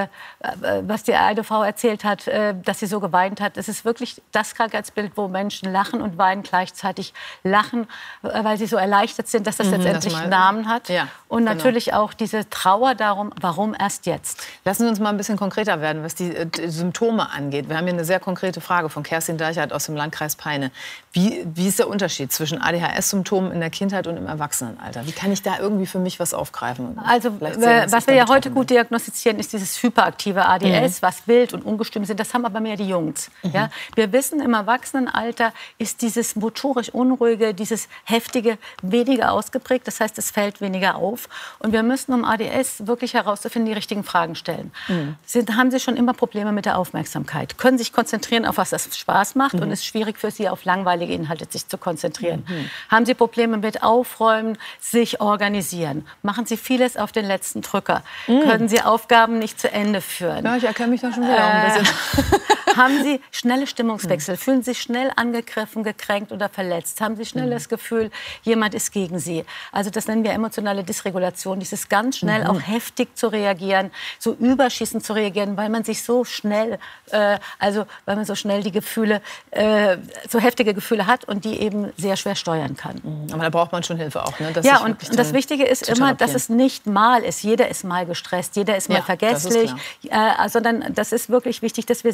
eine Frau erzählt hat, dass sie so geweint hat, das ist wirklich das Krankheitsbild, wo Menschen lachen und weinen gleichzeitig. Lachen, weil sie so erleichtert sind, dass das letztendlich einen Namen hat. Ja, und natürlich auch diese Trauer darum, warum erst jetzt. Lassen Sie uns mal ein bisschen konkreter werden, was die Symptome angeht. Wir haben hier eine sehr konkrete Frage von Kerstin Deichert aus dem Landkreis Peine. Wie ist der Unterschied zwischen ADHS-Symptomen in der Kindheit und im Erwachsenenalter? Wie kann ich da irgendwie für mich was aufgreifen? Also, was wir ja heute gut diagnostizieren, ist dieses hyperaktive ADS, was wild und ungestüm sind. Das haben aber mehr die Jungs. Ja? Wir wissen, im Erwachsenenalter ist dieses motorisch Unruhige, dieses Heftige weniger ausgeprägt. Das heißt, es fällt weniger auf. Und wir müssen, um ADS wirklich herauszufinden, die richtigen Fragen stellen. Haben Sie schon immer Probleme mit der Aufmerksamkeit? Können Sie sich konzentrieren, auf was das Spaß macht? Und es ist schwierig für Sie, auf langweilige Inhalte sich zu konzentrieren. Haben Sie Probleme mit Aufräumen, sich organisieren? Machen Sie vieles auf den letzten Drücker? Können Sie Aufgaben nicht zu Ende führen? Ja, ich erkenne mich da schon wieder ein bisschen. Haben Sie schnelle Stimmungswechsel? Fühlen Sie sich schnell angegriffen, gekränkt oder verletzt? Haben Sie schnell das Gefühl, jemand ist gegen Sie? Also das nennen wir emotionale Dysregulation. Dieses ganz schnell auch heftig zu reagieren, so überschießend zu reagieren, weil man sich so schnell, weil man so schnell die Gefühle, so heftige Gefühle hat und die eben sehr schwer steuern kann. Aber da braucht man schon Hilfe auch. Ne? Ja, und das Wichtige ist immer, dass es nicht mal ist. Jeder ist mal gestresst, jeder ist mal vergesslich. Sondern das ist wirklich wichtig, dass wir sehen, dass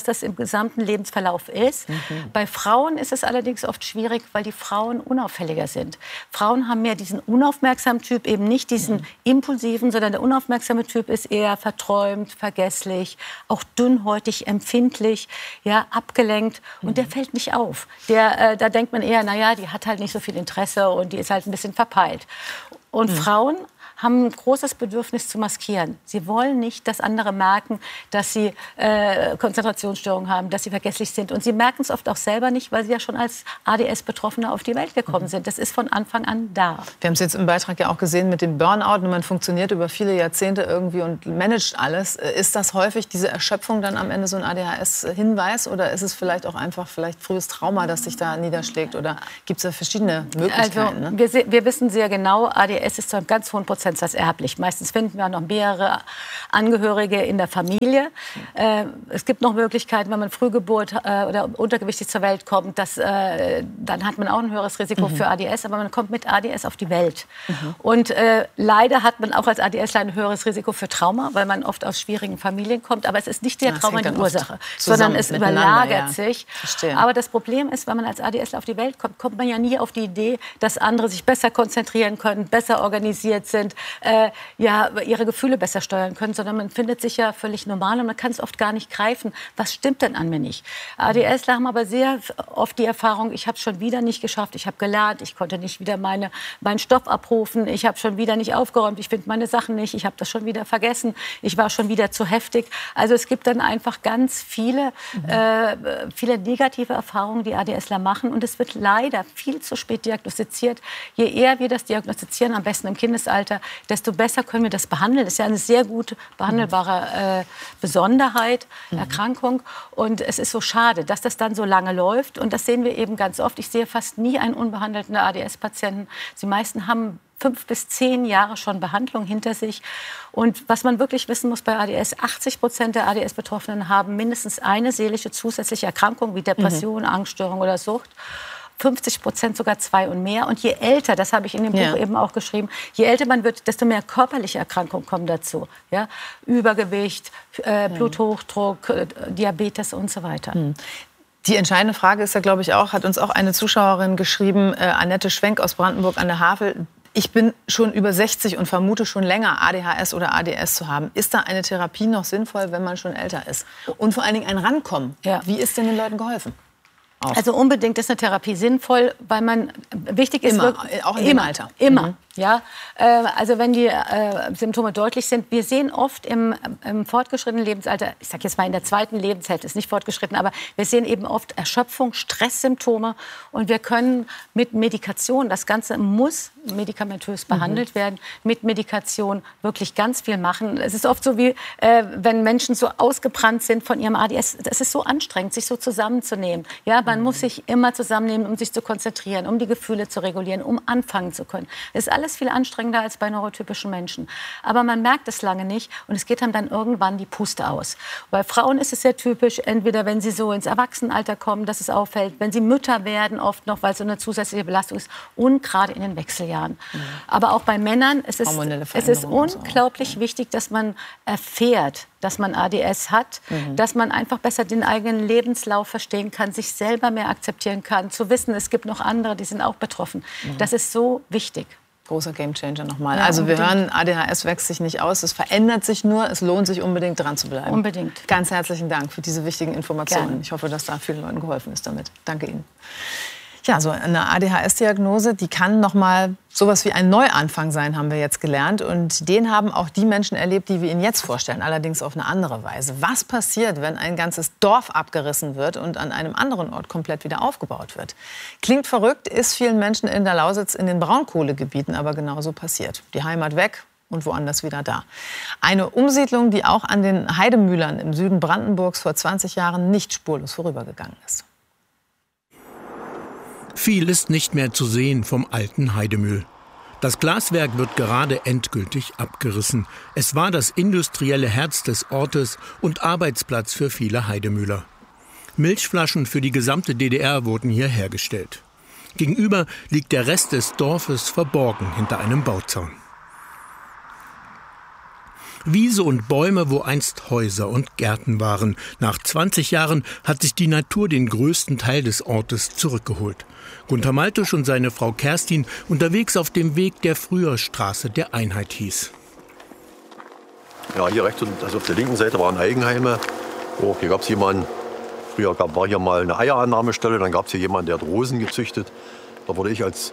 das im gesamten Lebensverlauf ist. Bei Frauen ist es allerdings oft schwierig, weil die Frauen unauffälliger sind. Frauen haben mehr diesen unaufmerksamen Typ, eben nicht diesen impulsiven, sondern der unaufmerksame Typ ist eher verträumt, vergesslich, auch dünnhäutig, empfindlich, ja, abgelenkt. Und der fällt nicht auf. Da denkt man eher, naja, die hat halt nicht so viel Interesse und die ist halt ein bisschen verpeilt. Und Frauen haben ein großes Bedürfnis zu maskieren. Sie wollen nicht, dass andere merken, dass sie Konzentrationsstörungen haben, dass sie vergesslich sind. Und sie merken es oft auch selber nicht, weil sie ja schon als ADS-Betroffene auf die Welt gekommen sind. Das ist von Anfang an da. Wir haben es jetzt im Beitrag ja auch gesehen mit dem Burnout. Und man funktioniert über viele Jahrzehnte irgendwie und managt alles. Ist das häufig diese Erschöpfung dann am Ende so ein ADHS-Hinweis? Oder ist es vielleicht auch einfach frühes Trauma, das sich da niederschlägt? Oder gibt es da verschiedene Möglichkeiten? Also, wir wissen sehr genau, ADS ist zu einem ganz hohen Prozentsatz erblich. Meistens finden wir noch mehrere Angehörige in der Familie. Es gibt noch Möglichkeiten, wenn man Frühgeburt oder untergewichtig zur Welt kommt, dann hat man auch ein höheres Risiko für ADS, aber man kommt mit ADS auf die Welt. Und leider hat man auch als ADSler ein höheres Risiko für Trauma, weil man oft aus schwierigen Familien kommt. Aber es ist nicht der Trauma die Ursache, sondern es überlagert sich. Verstehe. Aber das Problem ist, wenn man als ADSler auf die Welt kommt, kommt man ja nie auf die Idee, dass andere sich besser konzentrieren können, besser organisiert sind, ihre Gefühle besser steuern können, sondern man findet sich ja völlig normal und man kann es oft gar nicht greifen. Was stimmt denn an mir nicht? ADSler haben aber sehr oft die Erfahrung, ich habe es schon wieder nicht geschafft, ich habe gelernt, ich konnte nicht wieder meinen Stoff abrufen, ich habe schon wieder nicht aufgeräumt, ich finde meine Sachen nicht, ich habe das schon wieder vergessen, ich war schon wieder zu heftig. Also es gibt dann einfach ganz viele negative Erfahrungen, die ADSler machen und es wird leider viel zu spät diagnostiziert. Je eher wir das diagnostizieren, am besten im Kindesalter, desto besser können wir das behandeln. Das ist ja eine sehr gut behandelbare Besonderheit, Erkrankung. Und es ist so schade, dass das dann so lange läuft. Und das sehen wir eben ganz oft. Ich sehe fast nie einen unbehandelten ADS-Patienten. Die meisten haben 5 bis 10 Jahre schon Behandlung hinter sich. Und was man wirklich wissen muss bei ADS, 80% der ADS-Betroffenen haben mindestens eine seelische zusätzliche Erkrankung wie Depression, Angststörung oder Sucht. 50% sogar 2 und mehr. Und je älter, das habe ich in dem Buch eben auch geschrieben, je älter man wird, desto mehr körperliche Erkrankungen kommen dazu. Ja? Übergewicht, Bluthochdruck, Diabetes und so weiter. Die entscheidende Frage ist ja, glaube ich, auch, hat uns auch eine Zuschauerin geschrieben, Annette Schwenk aus Brandenburg an der Havel. Ich bin schon über 60 und vermute schon länger ADHS oder ADS zu haben. Ist da eine Therapie noch sinnvoll, wenn man schon älter ist? Und vor allen Dingen ein Rankommen. Wie ist denn den Leuten geholfen? Also unbedingt ist eine Therapie sinnvoll, weil man wichtig ist auch in dem Alter. Immer. Ja, also wenn die Symptome deutlich sind, wir sehen oft im fortgeschrittenen Lebensalter, ich sage jetzt mal in der 2. Lebenshälfte, ist nicht fortgeschritten, aber wir sehen eben oft Erschöpfung, Stresssymptome und wir können mit Medikation, das Ganze muss medikamentös behandelt werden, mit Medikation wirklich ganz viel machen. Es ist oft so wie, wenn Menschen so ausgebrannt sind von ihrem ADS, es ist so anstrengend, sich so zusammenzunehmen. Ja, man muss sich immer zusammennehmen, um sich zu konzentrieren, um die Gefühle zu regulieren, um anfangen zu können. Es ist alles viel anstrengender als bei neurotypischen Menschen. Aber man merkt es lange nicht und es geht einem dann irgendwann die Puste aus. Bei Frauen ist es sehr typisch, entweder wenn sie so ins Erwachsenenalter kommen, dass es auffällt, wenn sie Mütter werden, oft noch, weil es so eine zusätzliche Belastung ist und gerade in den Wechseljahren. Aber auch bei Männern es ist unglaublich wichtig, dass man erfährt, dass man ADS hat, dass man einfach besser den eigenen Lebenslauf verstehen kann, sich selber mehr akzeptieren kann, zu wissen, es gibt noch andere, die sind auch betroffen. Das ist so wichtig. Großer Gamechanger nochmal. Also wir hören, ADHS wächst sich nicht aus, es verändert sich nur, es lohnt sich unbedingt dran zu bleiben. Unbedingt. Ganz herzlichen Dank für diese wichtigen Informationen. Gerne. Ich hoffe, dass da vielen Leuten geholfen ist damit. Danke Ihnen. Ja, so eine ADHS-Diagnose, die kann noch mal sowas wie ein Neuanfang sein, haben wir jetzt gelernt. Und den haben auch die Menschen erlebt, die wir Ihnen jetzt vorstellen, allerdings auf eine andere Weise. Was passiert, wenn ein ganzes Dorf abgerissen wird und an einem anderen Ort komplett wieder aufgebaut wird? Klingt verrückt, ist vielen Menschen in der Lausitz in den Braunkohlegebieten aber genauso passiert. Die Heimat weg und woanders wieder da. Eine Umsiedlung, die auch an den Heidemühlern im Süden Brandenburgs vor 20 Jahren nicht spurlos vorübergegangen ist. Viel ist nicht mehr zu sehen vom alten Heidemühl. Das Glaswerk wird gerade endgültig abgerissen. Es war das industrielle Herz des Ortes und Arbeitsplatz für viele Heidemühler. Milchflaschen für die gesamte DDR wurden hier hergestellt. Gegenüber liegt der Rest des Dorfes verborgen hinter einem Bauzaun. Wiese und Bäume, wo einst Häuser und Gärten waren. Nach 20 Jahren hat sich die Natur den größten Teil des Ortes zurückgeholt. Gunter Maltusch und seine Frau Kerstin unterwegs auf dem Weg, der früher Straße der Einheit hieß. Ja, hier rechts, also auf der linken Seite waren Eigenheime. Oh, hier gab es jemanden, früher war hier mal eine Eierannahmestelle, dann gab es hier jemanden, der hat Rosen gezüchtet. Da wurde ich als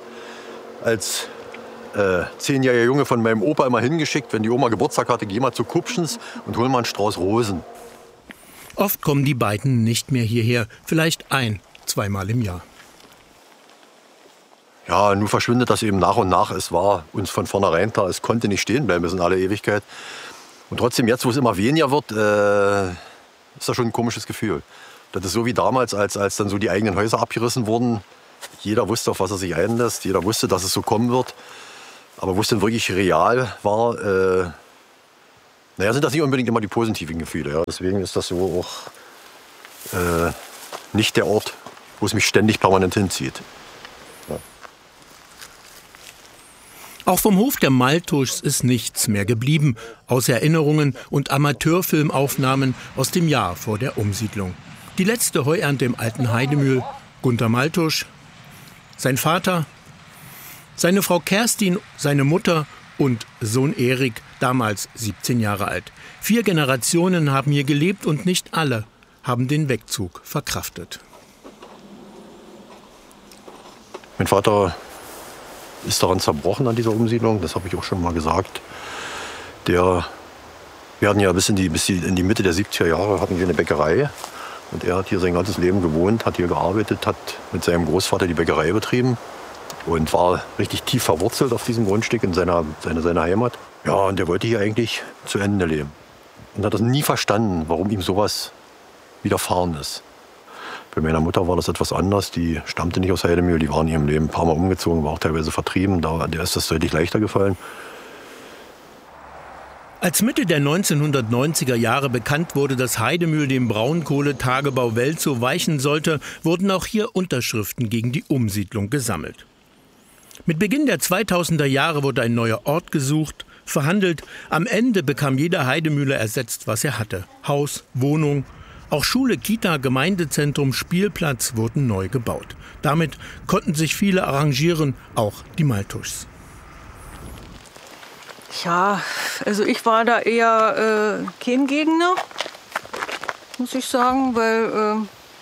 10-jähriger Junge von meinem Opa immer hingeschickt, wenn die Oma Geburtstag hatte, geh mal zu Kupschens und hol mal einen Strauß Rosen. Oft kommen die beiden nicht mehr hierher, vielleicht 1-2 Mal im Jahr. Ja, nun verschwindet das eben nach und nach. Es war uns von vornherein klar, es konnte nicht stehen bleiben bis in alle Ewigkeit. Und trotzdem, jetzt wo es immer weniger wird, ist das schon ein komisches Gefühl. Das ist so wie damals, als dann so die eigenen Häuser abgerissen wurden. Jeder wusste, auf was er sich einlässt. Jeder wusste, dass es so kommen wird. Aber wo es denn wirklich real war, sind das nicht unbedingt immer die positiven Gefühle. Ja. Deswegen ist das so auch nicht der Ort, wo es mich ständig permanent hinzieht. Ja. Auch vom Hof der Maltuschs ist nichts mehr geblieben, außer Erinnerungen und Amateurfilmaufnahmen aus dem Jahr vor der Umsiedlung. Die letzte Heuernte im alten Heidemühl, Gunter Maltusch, sein Vater, seine Frau Kerstin, seine Mutter und Sohn Erik, damals 17 Jahre alt. 4 Generationen haben hier gelebt und nicht alle haben den Wegzug verkraftet. Mein Vater ist daran zerbrochen an dieser Umsiedlung, das habe ich auch schon mal gesagt. Wir hatten ja bis in die Mitte der 70er Jahre hatten wir eine Bäckerei. Und er hat hier sein ganzes Leben gewohnt, hat hier gearbeitet, hat mit seinem Großvater die Bäckerei betrieben und war richtig tief verwurzelt auf diesem Grundstück in seiner Heimat. Ja, und er wollte hier eigentlich zu Ende leben. Und hat das nie verstanden, warum ihm sowas widerfahren ist. Bei meiner Mutter war das etwas anders. Die stammte nicht aus Heidemühl, die war in ihrem Leben ein paar Mal umgezogen, war auch teilweise vertrieben. Der ist das deutlich leichter gefallen. Als Mitte der 1990er Jahre bekannt wurde, dass Heidemühl dem Braunkohletagebau Welzow weichen sollte, wurden auch hier Unterschriften gegen die Umsiedlung gesammelt. Mit Beginn der 2000er Jahre wurde ein neuer Ort gesucht, verhandelt. Am Ende bekam jeder Heidemühler ersetzt, was er hatte. Haus, Wohnung, auch Schule, Kita, Gemeindezentrum, Spielplatz wurden neu gebaut. Damit konnten sich viele arrangieren, auch die Maltuschs. Ja, also ich war da eher kein Gegner, muss ich sagen, weil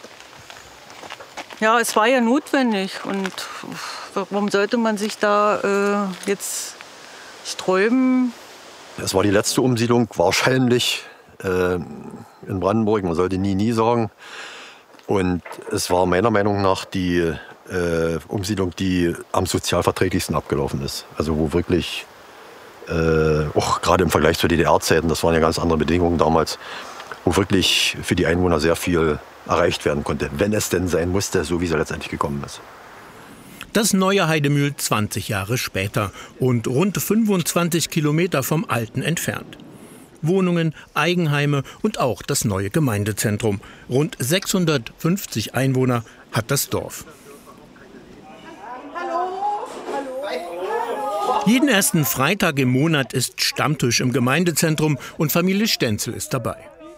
es war ja notwendig und warum sollte man sich da jetzt sträuben? Es war die letzte Umsiedlung wahrscheinlich in Brandenburg, man sollte nie sagen. Und es war meiner Meinung nach die Umsiedlung, die am sozialverträglichsten abgelaufen ist. Also wo wirklich auch gerade im Vergleich zu DDR-Zeiten, das waren ja ganz andere Bedingungen damals, wo wirklich für die Einwohner sehr viel erreicht werden konnte, wenn es denn sein musste, so wie es letztendlich gekommen ist. Das neue Heidemühl 20 Jahre später und rund 25 Kilometer vom Alten entfernt. Wohnungen, Eigenheime und auch das neue Gemeindezentrum. Rund 650 Einwohner hat das Dorf. Jeden ersten Freitag im Monat ist Stammtisch im Gemeindezentrum und Familie Stenzel ist dabei.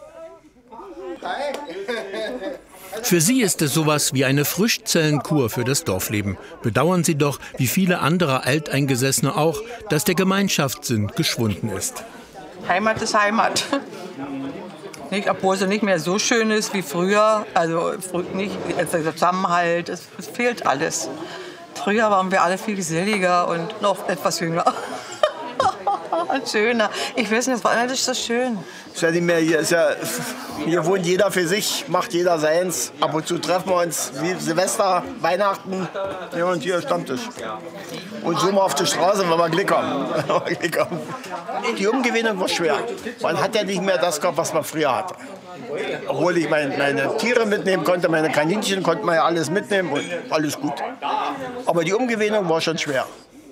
Für sie ist es sowas wie eine Frischzellenkur für das Dorfleben. Bedauern sie doch, wie viele andere Alteingesessene auch, dass der Gemeinschaftssinn geschwunden ist. Heimat ist Heimat. Nicht, obwohl sie nicht mehr so schön ist wie früher. Also nicht der Zusammenhalt, es fehlt alles. Früher waren wir alle viel geselliger und noch etwas jünger. Und schöner. Ich weiß nicht, das war alles so schön. Ist ja nicht mehr, hier wohnt jeder für sich, macht jeder seins. Ab und zu treffen wir uns wie Silvester, Weihnachten. Ja, und hier Stammtisch. Und so mal auf der Straße, wenn wir Glück haben. Die Umgewöhnung war schwer. Man hat ja nicht mehr das gehabt, was man früher hatte. Obwohl ich meine Tiere mitnehmen konnte, meine Kaninchen konnte man ja alles mitnehmen und alles gut. Aber die Umgewöhnung war schon schwer.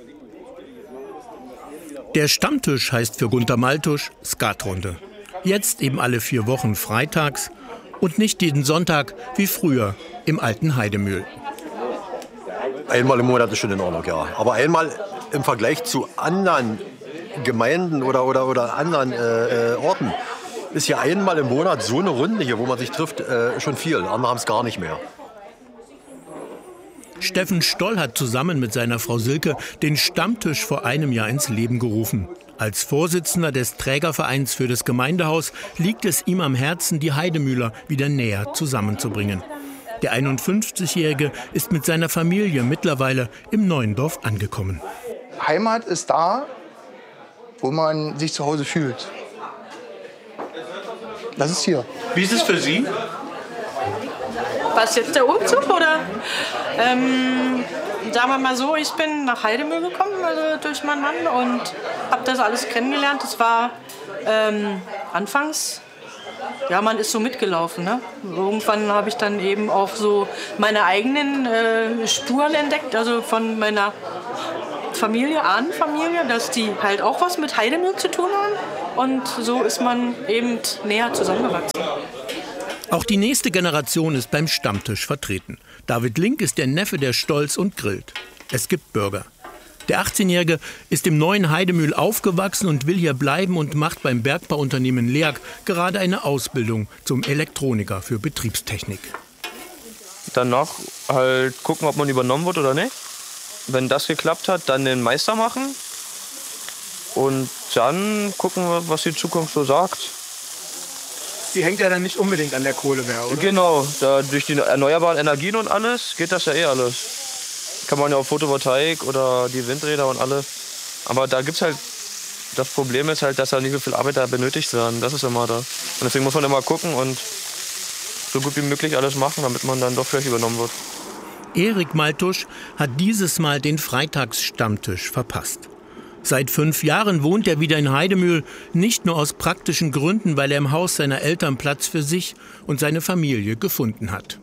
Der Stammtisch heißt für Gunter Maltusch Skatrunde. Jetzt eben alle 4 Wochen freitags und nicht jeden Sonntag wie früher im alten Heidemühl. Einmal im Monat ist schon in Ordnung, ja. Aber einmal im Vergleich zu anderen Gemeinden oder anderen Orten ist ja einmal im Monat so eine Runde hier, wo man sich trifft, schon viel. Andere haben es gar nicht mehr. Steffen Stoll hat zusammen mit seiner Frau Silke den Stammtisch vor einem Jahr ins Leben gerufen. Als Vorsitzender des Trägervereins für das Gemeindehaus liegt es ihm am Herzen, die Heidemühler wieder näher zusammenzubringen. Der 51-Jährige ist mit seiner Familie mittlerweile im neuen Dorf angekommen. Heimat ist da, wo man sich zu Hause fühlt. Das ist hier. Wie ist es für Sie? Was jetzt der Umzug oder? Sagen wir mal so, ich bin nach Heidemühl gekommen, also durch meinen Mann, und habe das alles kennengelernt. Das war anfangs, ja, man ist so mitgelaufen. Ne? Irgendwann habe ich dann eben auch so meine eigenen Spuren entdeckt, also von meiner Familie, Ahnenfamilie, dass die halt auch was mit Heidemühl zu tun haben. Und so ist man eben näher zusammengewachsen. Auch die nächste Generation ist beim Stammtisch vertreten. David Link ist der Neffe, der stolz und grillt. Es gibt Burger. Der 18-Jährige ist im neuen Heidemühl aufgewachsen und will hier bleiben und macht beim Bergbauunternehmen LEAG gerade eine Ausbildung zum Elektroniker für Betriebstechnik. Danach halt gucken, ob man übernommen wird oder nicht. Wenn das geklappt hat, dann den Meister machen. Und dann gucken wir, was die Zukunft so sagt. Die hängt ja dann nicht unbedingt an der Kohle mehr, oder? Genau, da durch die erneuerbaren Energien und alles geht das ja eh alles. Kann man ja auf Photovoltaik oder die Windräder und alles. Aber da gibt's halt, das Problem ist halt, dass da nicht so viel Arbeit da benötigt werden. Das ist immer da. Und deswegen muss man immer gucken und so gut wie möglich alles machen, damit man dann doch vielleicht übernommen wird. Erik Maltusch hat dieses Mal den Freitagsstammtisch verpasst. Seit 5 Jahren wohnt er wieder in Heidemühl, nicht nur aus praktischen Gründen, weil er im Haus seiner Eltern Platz für sich und seine Familie gefunden hat.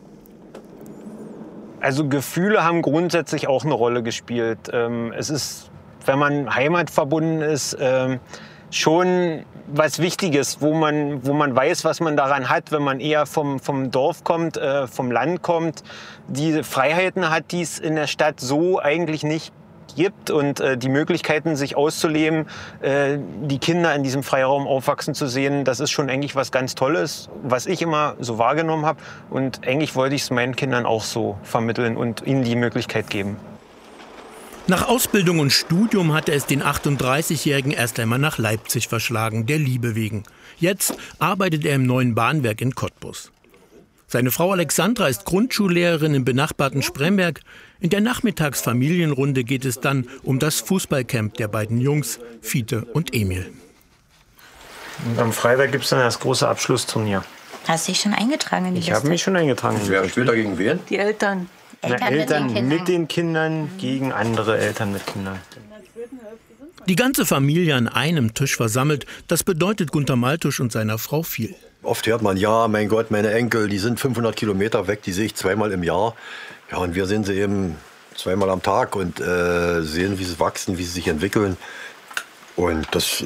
Also Gefühle haben grundsätzlich auch eine Rolle gespielt. Es ist, wenn man heimatverbunden ist, schon was Wichtiges, wo man weiß, was man daran hat, wenn man eher vom Dorf kommt, vom Land kommt. Die Freiheiten hat, die es in der Stadt so eigentlich nicht gibt, und die Möglichkeiten, sich auszuleben, die Kinder in diesem Freiraum aufwachsen zu sehen, das ist schon eigentlich was ganz Tolles, was ich immer so wahrgenommen habe. Und eigentlich wollte ich es meinen Kindern auch so vermitteln und ihnen die Möglichkeit geben. Nach Ausbildung und Studium hatte es den 38-Jährigen erst einmal nach Leipzig verschlagen, der Liebe wegen. Jetzt arbeitet er im neuen Bahnwerk in Cottbus. Seine Frau Alexandra ist Grundschullehrerin im benachbarten Spremberg. In der Nachmittagsfamilienrunde geht es dann um das Fußballcamp der beiden Jungs, Fiete und Emil. Und am Freitag gibt es dann das große Abschlussturnier. Hast du dich schon eingetragen in die Liste? Ich habe mich schon eingetragen. Wer spielt da gegen wen? Die Eltern. Eltern mit den Kindern gegen andere Eltern mit Kindern. Die ganze Familie an einem Tisch versammelt, das bedeutet Gunter Maltusch und seiner Frau viel. Oft hört man, ja, mein Gott, meine Enkel, die sind 500 Kilometer weg, die sehe ich 2-mal im Jahr. Ja, und wir sehen sie eben 2-mal am Tag und sehen, wie sie wachsen, wie sie sich entwickeln. Und das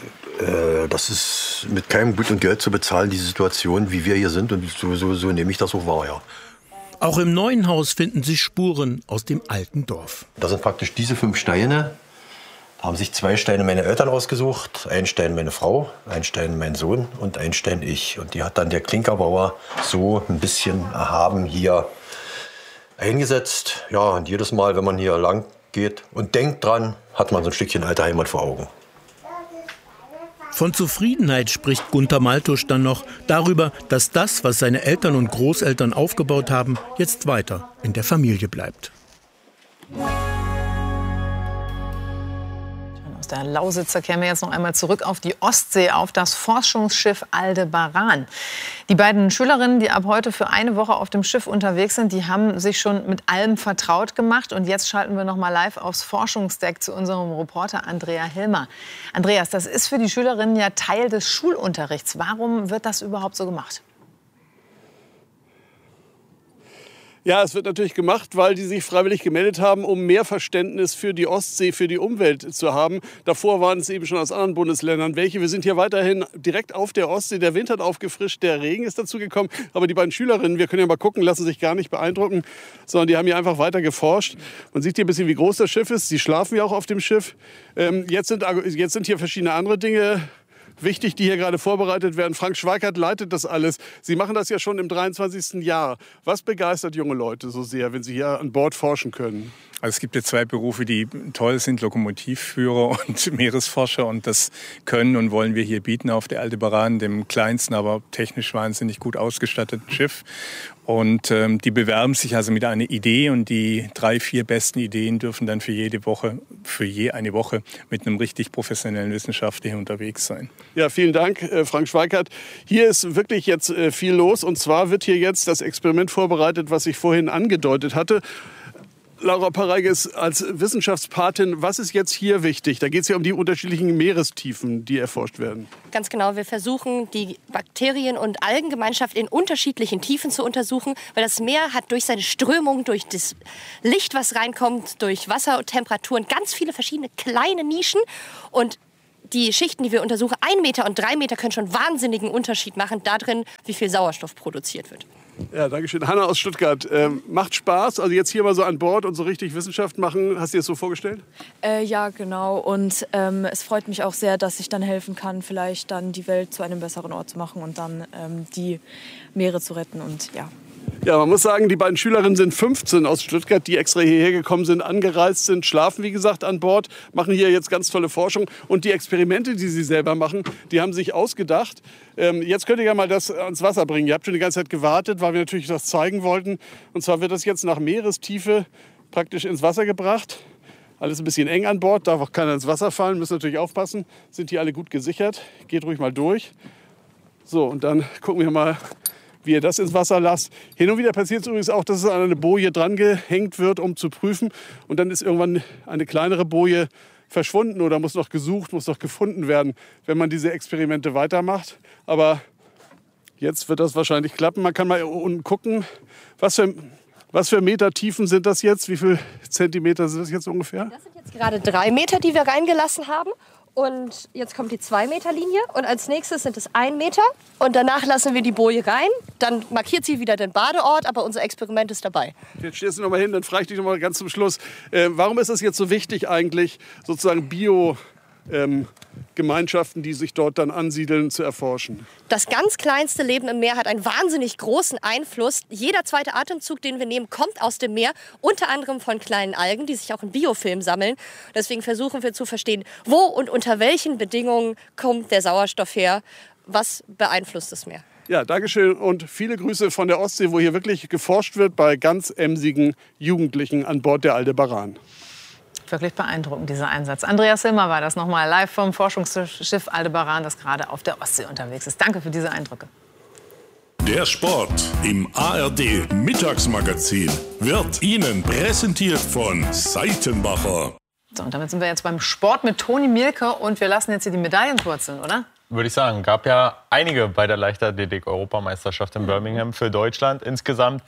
ist mit keinem Gut und Geld zu bezahlen, diese Situation, wie wir hier sind. Und so nehme ich das auch wahr, ja. Auch im neuen Haus finden sich Spuren aus dem alten Dorf. Das sind praktisch diese 5 Steine. Da haben sich 2 Steine meine Eltern ausgesucht, 1 Stein meine Frau, 1 Stein mein Sohn und 1 Stein ich. Und die hat dann der Klinkerbauer so ein bisschen erhaben hier eingesetzt. Ja, und jedes Mal, wenn man hier lang geht und denkt dran, hat man so ein Stückchen alte Heimat vor Augen. Von Zufriedenheit spricht Gunter Maltusch dann noch darüber, dass das, was seine Eltern und Großeltern aufgebaut haben, jetzt weiter in der Familie bleibt. Aus der Lausitzer kämen wir jetzt noch einmal zurück auf die Ostsee, auf das Forschungsschiff Aldebaran. Die beiden Schülerinnen, die ab heute für eine Woche auf dem Schiff unterwegs sind, die haben sich schon mit allem vertraut gemacht. Und jetzt schalten wir noch mal live aufs Forschungsdeck zu unserem Reporter Andrea Hilmer. Andreas, das ist für die Schülerinnen ja Teil des Schulunterrichts. Warum wird das überhaupt so gemacht? Ja, es wird natürlich gemacht, weil die sich freiwillig gemeldet haben, um mehr Verständnis für die Ostsee, für die Umwelt zu haben. Davor waren es eben schon aus anderen Bundesländern welche. Wir sind hier weiterhin direkt auf der Ostsee. Der Wind hat aufgefrischt, der Regen ist dazu gekommen. Aber die beiden Schülerinnen, wir können ja mal gucken, lassen sich gar nicht beeindrucken, sondern die haben hier einfach weiter geforscht. Man sieht hier ein bisschen, wie groß das Schiff ist. Sie schlafen ja auch auf dem Schiff. Jetzt sind hier verschiedene andere Dinge wichtig, die hier gerade vorbereitet werden. Frank Schweikert leitet das alles. Sie machen das ja schon im 23. Jahr. Was begeistert junge Leute so sehr, wenn sie hier an Bord forschen können? Also es gibt ja zwei Berufe, die toll sind, Lokomotivführer und Meeresforscher. Und das können und wollen wir hier bieten auf der Aldebaran, dem kleinsten, aber technisch wahnsinnig gut ausgestatteten Schiff. Und die bewerben sich also mit einer Idee und die 3, 4 besten Ideen dürfen dann für je eine Woche mit einem richtig professionellen Wissenschaftler unterwegs sein. Ja, vielen Dank, Frank Schweikert. Hier ist wirklich jetzt viel los. Und zwar wird hier jetzt das Experiment vorbereitet, was ich vorhin angedeutet hatte. Laura Pareiges, als Wissenschaftspatin, was ist jetzt hier wichtig? Da geht es ja um die unterschiedlichen Meerestiefen, die erforscht werden. Ganz genau, wir versuchen, die Bakterien- und Algengemeinschaft in unterschiedlichen Tiefen zu untersuchen, weil das Meer hat durch seine Strömung, durch das Licht, was reinkommt, durch Wassertemperaturen ganz viele verschiedene kleine Nischen. Und die Schichten, die wir untersuchen, 1 Meter und 3 Meter, können schon einen wahnsinnigen Unterschied machen darin, wie viel Sauerstoff produziert wird. Ja, danke schön. Hanna aus Stuttgart. Macht Spaß, also jetzt hier mal so an Bord und so richtig Wissenschaft machen. Hast du dir das so vorgestellt? Ja, genau. Und es freut mich auch sehr, dass ich dann helfen kann, vielleicht dann die Welt zu einem besseren Ort zu machen und dann die Meere zu retten. Und ja. Ja, man muss sagen, die beiden Schülerinnen sind 15 aus Stuttgart, die extra hierher gekommen sind, angereist sind, schlafen, wie gesagt, an Bord, machen hier jetzt ganz tolle Forschung. Und die Experimente, die sie selber machen, die haben sich ausgedacht. Jetzt könnt ihr ja mal das ans Wasser bringen. Ihr habt schon die ganze Zeit gewartet, weil wir natürlich das zeigen wollten. Und zwar wird das jetzt nach Meerestiefe praktisch ins Wasser gebracht. Alles ein bisschen eng an Bord, darf auch keiner ins Wasser fallen, müssen natürlich aufpassen. Sind die alle gut gesichert. Geht ruhig mal durch. So, und dann gucken wir mal, wie ihr das ins Wasser lasst. Hin und wieder passiert es übrigens auch, dass es an eine Boje dran gehängt wird, um zu prüfen. Und dann ist irgendwann eine kleinere Boje verschwunden oder muss noch gesucht, muss noch gefunden werden, wenn man diese Experimente weitermacht. Aber jetzt wird das wahrscheinlich klappen. Man kann mal unten gucken, was für Meter Tiefen sind das jetzt? Wie viele Zentimeter sind das jetzt ungefähr? Das sind jetzt gerade 3 Meter, die wir reingelassen haben. Und jetzt kommt die 2-Meter-Linie und als nächstes sind es 1 Meter. Und danach lassen wir die Boje rein. Dann markiert sie wieder den Badeort, aber unser Experiment ist dabei. Jetzt stehst du noch mal hin, dann frage ich dich noch mal ganz zum Schluss. Warum ist es jetzt so wichtig eigentlich, sozusagen Bio-Gemeinschaften, die sich dort dann ansiedeln, zu erforschen? Das ganz kleinste Leben im Meer hat einen wahnsinnig großen Einfluss. Jeder zweite Atemzug, den wir nehmen, kommt aus dem Meer. Unter anderem von kleinen Algen, die sich auch in Biofilm sammeln. Deswegen versuchen wir zu verstehen, wo und unter welchen Bedingungen kommt der Sauerstoff her. Was beeinflusst das Meer? Ja, Dankeschön und viele Grüße von der Ostsee, wo hier wirklich geforscht wird bei ganz emsigen Jugendlichen an Bord der Aldebaran. Wirklich beeindruckend, dieser Einsatz. Andreas Hilmer war das nochmal live vom Forschungsschiff Aldebaran, das gerade auf der Ostsee unterwegs ist. Danke für diese Eindrücke. Der Sport im ARD Mittagsmagazin wird Ihnen präsentiert von Seitenbacher. So, und damit sind wir jetzt beim Sport mit Toni Mielke und wir lassen jetzt hier die Medaillen purzeln, oder? Würde ich sagen. Gab ja einige bei der Leichtathletik-Europameisterschaft in Birmingham für Deutschland. Insgesamt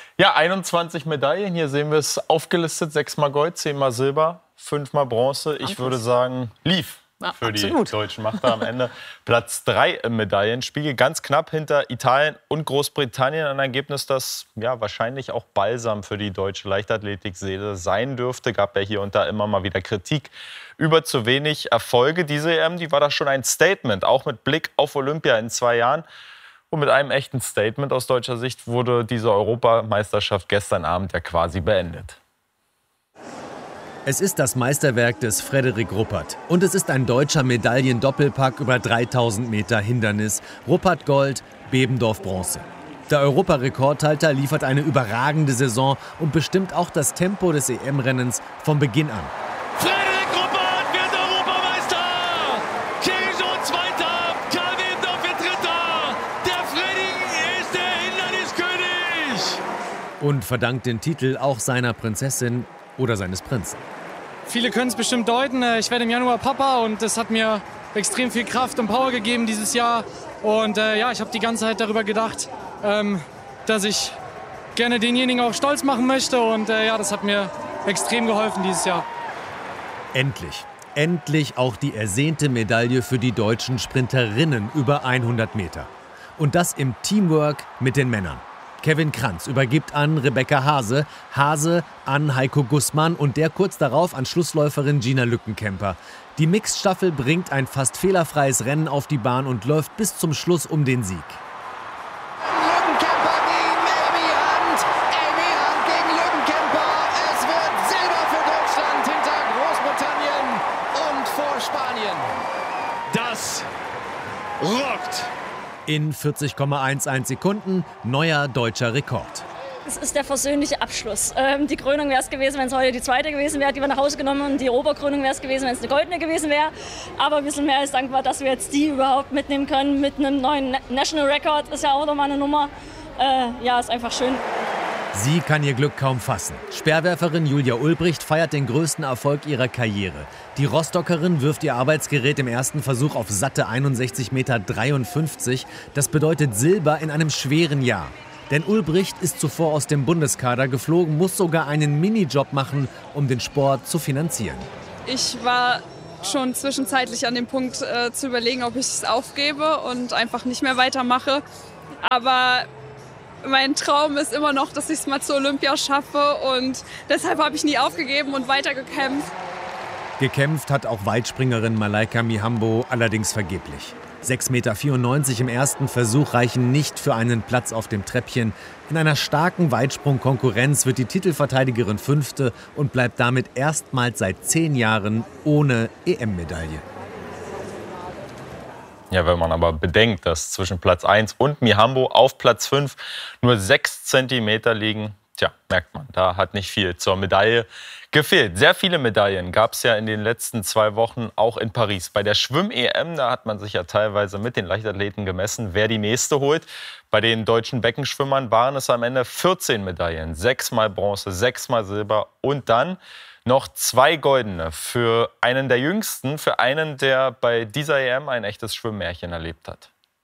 21 Medaillen. Hier sehen wir es aufgelistet. 6-mal Gold, 10-mal Silber, 5-mal Bronze. Ich würde sagen, lief für absolut. Die Deutschen. Machte am Ende Platz 3 im Medaillenspiegel. Ganz knapp hinter Italien und Großbritannien. Ein Ergebnis, das wahrscheinlich auch Balsam für die deutsche Leichtathletikseele sein dürfte. Gab ja hier und da immer mal wieder Kritik über zu wenig Erfolge. Diese EM, die war da schon ein Statement, auch mit Blick auf Olympia in 2 Jahren. Und mit einem echten Statement aus deutscher Sicht wurde diese Europameisterschaft gestern Abend quasi beendet. Es ist das Meisterwerk des Frederik Ruppert. Und es ist ein deutscher Medaillen-Doppelpack über 3000 Meter Hindernis. Ruppert Gold, Bebendorf Bronze. Der Europarekordhalter liefert eine überragende Saison und bestimmt auch das Tempo des EM-Rennens von Beginn an. Frederik Ruppert wird Europameister! Ceesay Zweiter, Karl Bebendorf wird Dritter! Der Freddy ist der Hinderniskönig! Und verdankt den Titel auch seiner Prinzessin oder seines Prinzen. Viele können es bestimmt deuten. Ich werde im Januar Papa und das hat mir extrem viel Kraft und Power gegeben dieses Jahr. Und ich habe die ganze Zeit darüber gedacht, dass ich gerne denjenigen auch stolz machen möchte. Und ja, das hat mir extrem geholfen dieses Jahr. Endlich auch die ersehnte Medaille für die deutschen Sprinterinnen über 100 Meter. Und das im Teamwork mit den Männern. Kevin Kranz übergibt an Rebecca Hase, Hase an Heiko Gussmann und der kurz darauf an Schlussläuferin Gina Lückenkämper. Die Mixed-Staffel bringt ein fast fehlerfreies Rennen auf die Bahn und läuft bis zum Schluss um den Sieg. Lückenkämper gegen Amy Hunt. Amy Hunt gegen Lückenkämper. Es wird Silber für Deutschland hinter Großbritannien und vor Spanien. Das rockt. In 40,11 Sekunden neuer deutscher Rekord. Es ist der versöhnliche Abschluss. Die Krönung wäre es gewesen, wenn es heute die zweite gewesen wäre, die wir nach Hause genommen haben. Die Oberkrönung wäre es gewesen, wenn es eine goldene gewesen wäre. Aber wir sind mehr als dankbar, dass wir jetzt die überhaupt mitnehmen können mit einem neuen National Record. Ist ja auch nochmal eine Nummer. Ja, ist einfach schön. Sie kann ihr Glück kaum fassen. Speerwerferin Julia Ulbricht feiert den größten Erfolg ihrer Karriere. Die Rostockerin wirft ihr Arbeitsgerät im ersten Versuch auf satte 61,53 Meter. Das bedeutet Silber in einem schweren Jahr. Denn Ulbricht ist zuvor aus dem Bundeskader geflogen, muss sogar einen Minijob machen, um den Sport zu finanzieren. Ich war schon zwischenzeitlich an dem Punkt zu überlegen, ob ich es aufgebe und einfach nicht mehr weitermache. Aber mein Traum ist immer noch, dass ich es mal zur Olympia schaffe und deshalb habe ich nie aufgegeben und weitergekämpft. Gekämpft hat auch Weitspringerin Malaika Mihambo, allerdings vergeblich. 6,94 Meter im ersten Versuch reichen nicht für einen Platz auf dem Treppchen. In einer starken Weitsprungkonkurrenz wird die Titelverteidigerin Fünfte und bleibt damit erstmals seit 10 Jahren ohne EM-Medaille. Ja, wenn man aber bedenkt, dass zwischen Platz 1 und Mihambo auf Platz 5 nur 6 Zentimeter liegen, tja, merkt man, da hat nicht viel zur Medaille gefehlt. Sehr viele Medaillen gab es ja in den letzten 2 Wochen auch in Paris. Bei der Schwimm-EM, da hat man sich ja teilweise mit den Leichtathleten gemessen, wer die nächste holt. Bei den deutschen Beckenschwimmern waren es am Ende 14 Medaillen. 6-mal Bronze, 6-mal Silber und dann noch 2 goldene für einen der jüngsten, für einen, der bei dieser EM ein echtes Schwimmmärchen erlebt hat.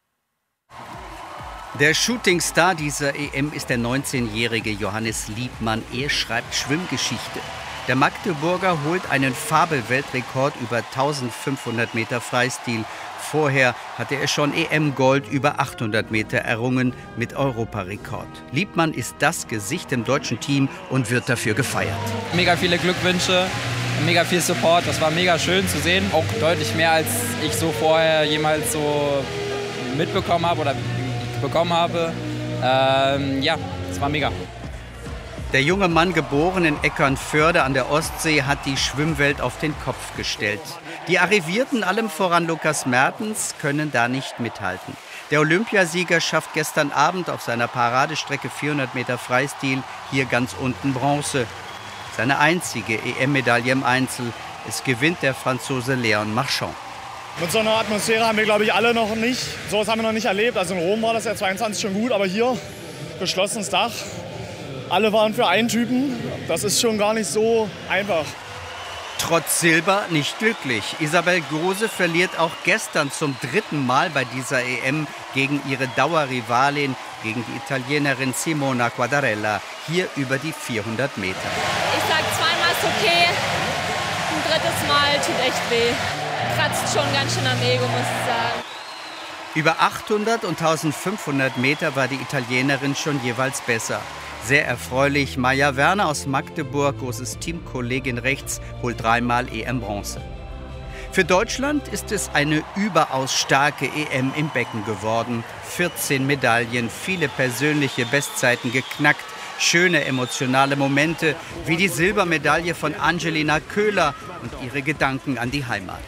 Der Shootingstar dieser EM ist der 19-jährige Johannes Liebmann. Er schreibt Schwimmgeschichte. Der Magdeburger holt einen Fabelweltrekord über 1500 Meter Freistil. Vorher hatte er schon EM-Gold über 800 Meter errungen mit Europarekord. Liebmann ist das Gesicht im deutschen Team und wird dafür gefeiert. Mega viele Glückwünsche, mega viel Support. Das war mega schön zu sehen. Auch deutlich mehr, als ich so vorher jemals so mitbekommen habe oder bekommen habe. Ja, es war mega. Der junge Mann, geboren in Eckernförde an der Ostsee, hat die Schwimmwelt auf den Kopf gestellt. Die Arrivierten, allem voran Lukas Mertens, können da nicht mithalten. Der Olympiasieger schafft gestern Abend auf seiner Paradestrecke 400 Meter Freistil hier ganz unten Bronze. Seine einzige EM-Medaille im Einzel. Es gewinnt der Franzose Léon Marchand. Mit so einer Atmosphäre haben wir, glaube ich, alle noch nicht. So was haben wir noch nicht erlebt. Also in Rom war das ja 22 schon gut, aber hier geschlossenes Dach. Alle waren für einen Typen. Das ist schon gar nicht so einfach. Trotz Silber nicht glücklich. Isabel Gose verliert auch gestern zum 3. Mal bei dieser EM gegen ihre Dauerrivalin, gegen die Italienerin Simona Quadarella, hier über die 400 Meter. Ich sag, 2-mal ist okay, ein 3. Mal tut echt weh. Kratzt schon ganz schön am Ego, muss ich sagen. Über 800 und 1500 Meter war die Italienerin schon jeweils besser. Sehr erfreulich, Maja Werner aus Magdeburg, großes Teamkollegin rechts, holt 3-mal EM-Bronze. Für Deutschland ist es eine überaus starke EM im Becken geworden. 14 Medaillen, viele persönliche Bestzeiten geknackt, schöne emotionale Momente, wie die Silbermedaille von Angelina Köhler und ihre Gedanken an die Heimat.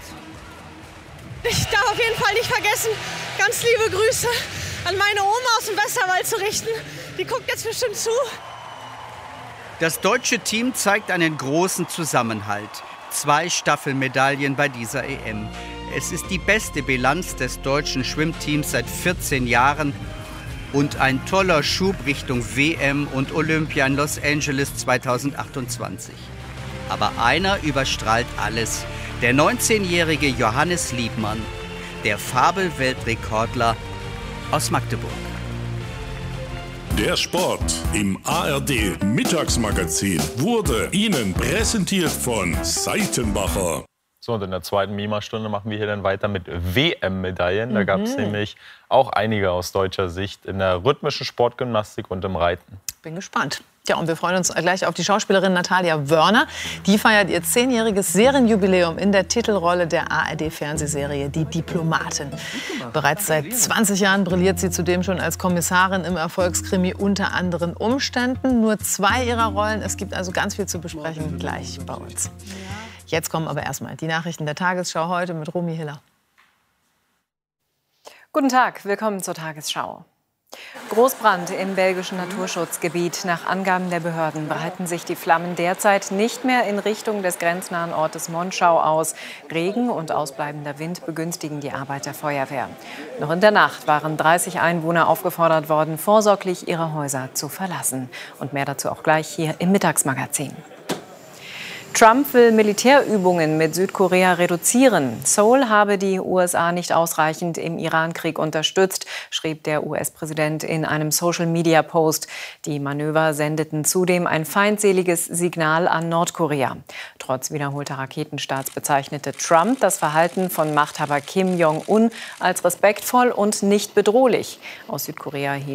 Ich darf auf jeden Fall nicht vergessen, ganz liebe Grüße an meine Oma aus dem Westerwald zu richten. Die guckt jetzt bestimmt zu. Das deutsche Team zeigt einen großen Zusammenhalt. 2 Staffelmedaillen bei dieser EM. Es ist die beste Bilanz des deutschen Schwimmteams seit 14 Jahren und ein toller Schub Richtung WM und Olympia in Los Angeles 2028. Aber einer überstrahlt alles. Der 19-jährige Johannes Liebmann, der Fabelweltrekordler aus Magdeburg. Der Sport im ARD Mittagsmagazin wurde Ihnen präsentiert von Seitenbacher. So, und in der zweiten MIMA-Stunde machen wir hier dann weiter mit WM-Medaillen. Da gab es nämlich auch einige aus deutscher Sicht in der rhythmischen Sportgymnastik und im Reiten. Bin gespannt. Ja, und wir freuen uns gleich auf die Schauspielerin Natalia Wörner. Die feiert ihr 10-jähriges Serienjubiläum in der Titelrolle der ARD-Fernsehserie Die Diplomatin. Bereits seit 20 Jahren brilliert sie zudem schon als Kommissarin im Erfolgskrimi Unter anderen Umständen. Nur 2 ihrer Rollen. Es gibt also ganz viel zu besprechen gleich bei uns. Jetzt kommen aber erstmal die Nachrichten der Tagesschau heute mit Romy Hiller. Guten Tag, willkommen zur Tagesschau. Großbrand im belgischen Naturschutzgebiet. Nach Angaben der Behörden breiten sich die Flammen derzeit nicht mehr in Richtung des grenznahen Ortes Monschau aus. Regen und ausbleibender Wind begünstigen die Arbeit der Feuerwehr. Noch in der Nacht waren 30 Einwohner aufgefordert worden, vorsorglich ihre Häuser zu verlassen. Und mehr dazu auch gleich hier im Mittagsmagazin. Trump will Militärübungen mit Südkorea reduzieren. Seoul habe die USA nicht ausreichend im Iran-Krieg unterstützt, schrieb der US-Präsident in einem Social-Media-Post. Die Manöver sendeten zudem ein feindseliges Signal an Nordkorea. Trotz wiederholter Raketenstarts bezeichnete Trump das Verhalten von Machthaber Kim Jong-un als respektvoll und nicht bedrohlich. Aus Südkorea hieß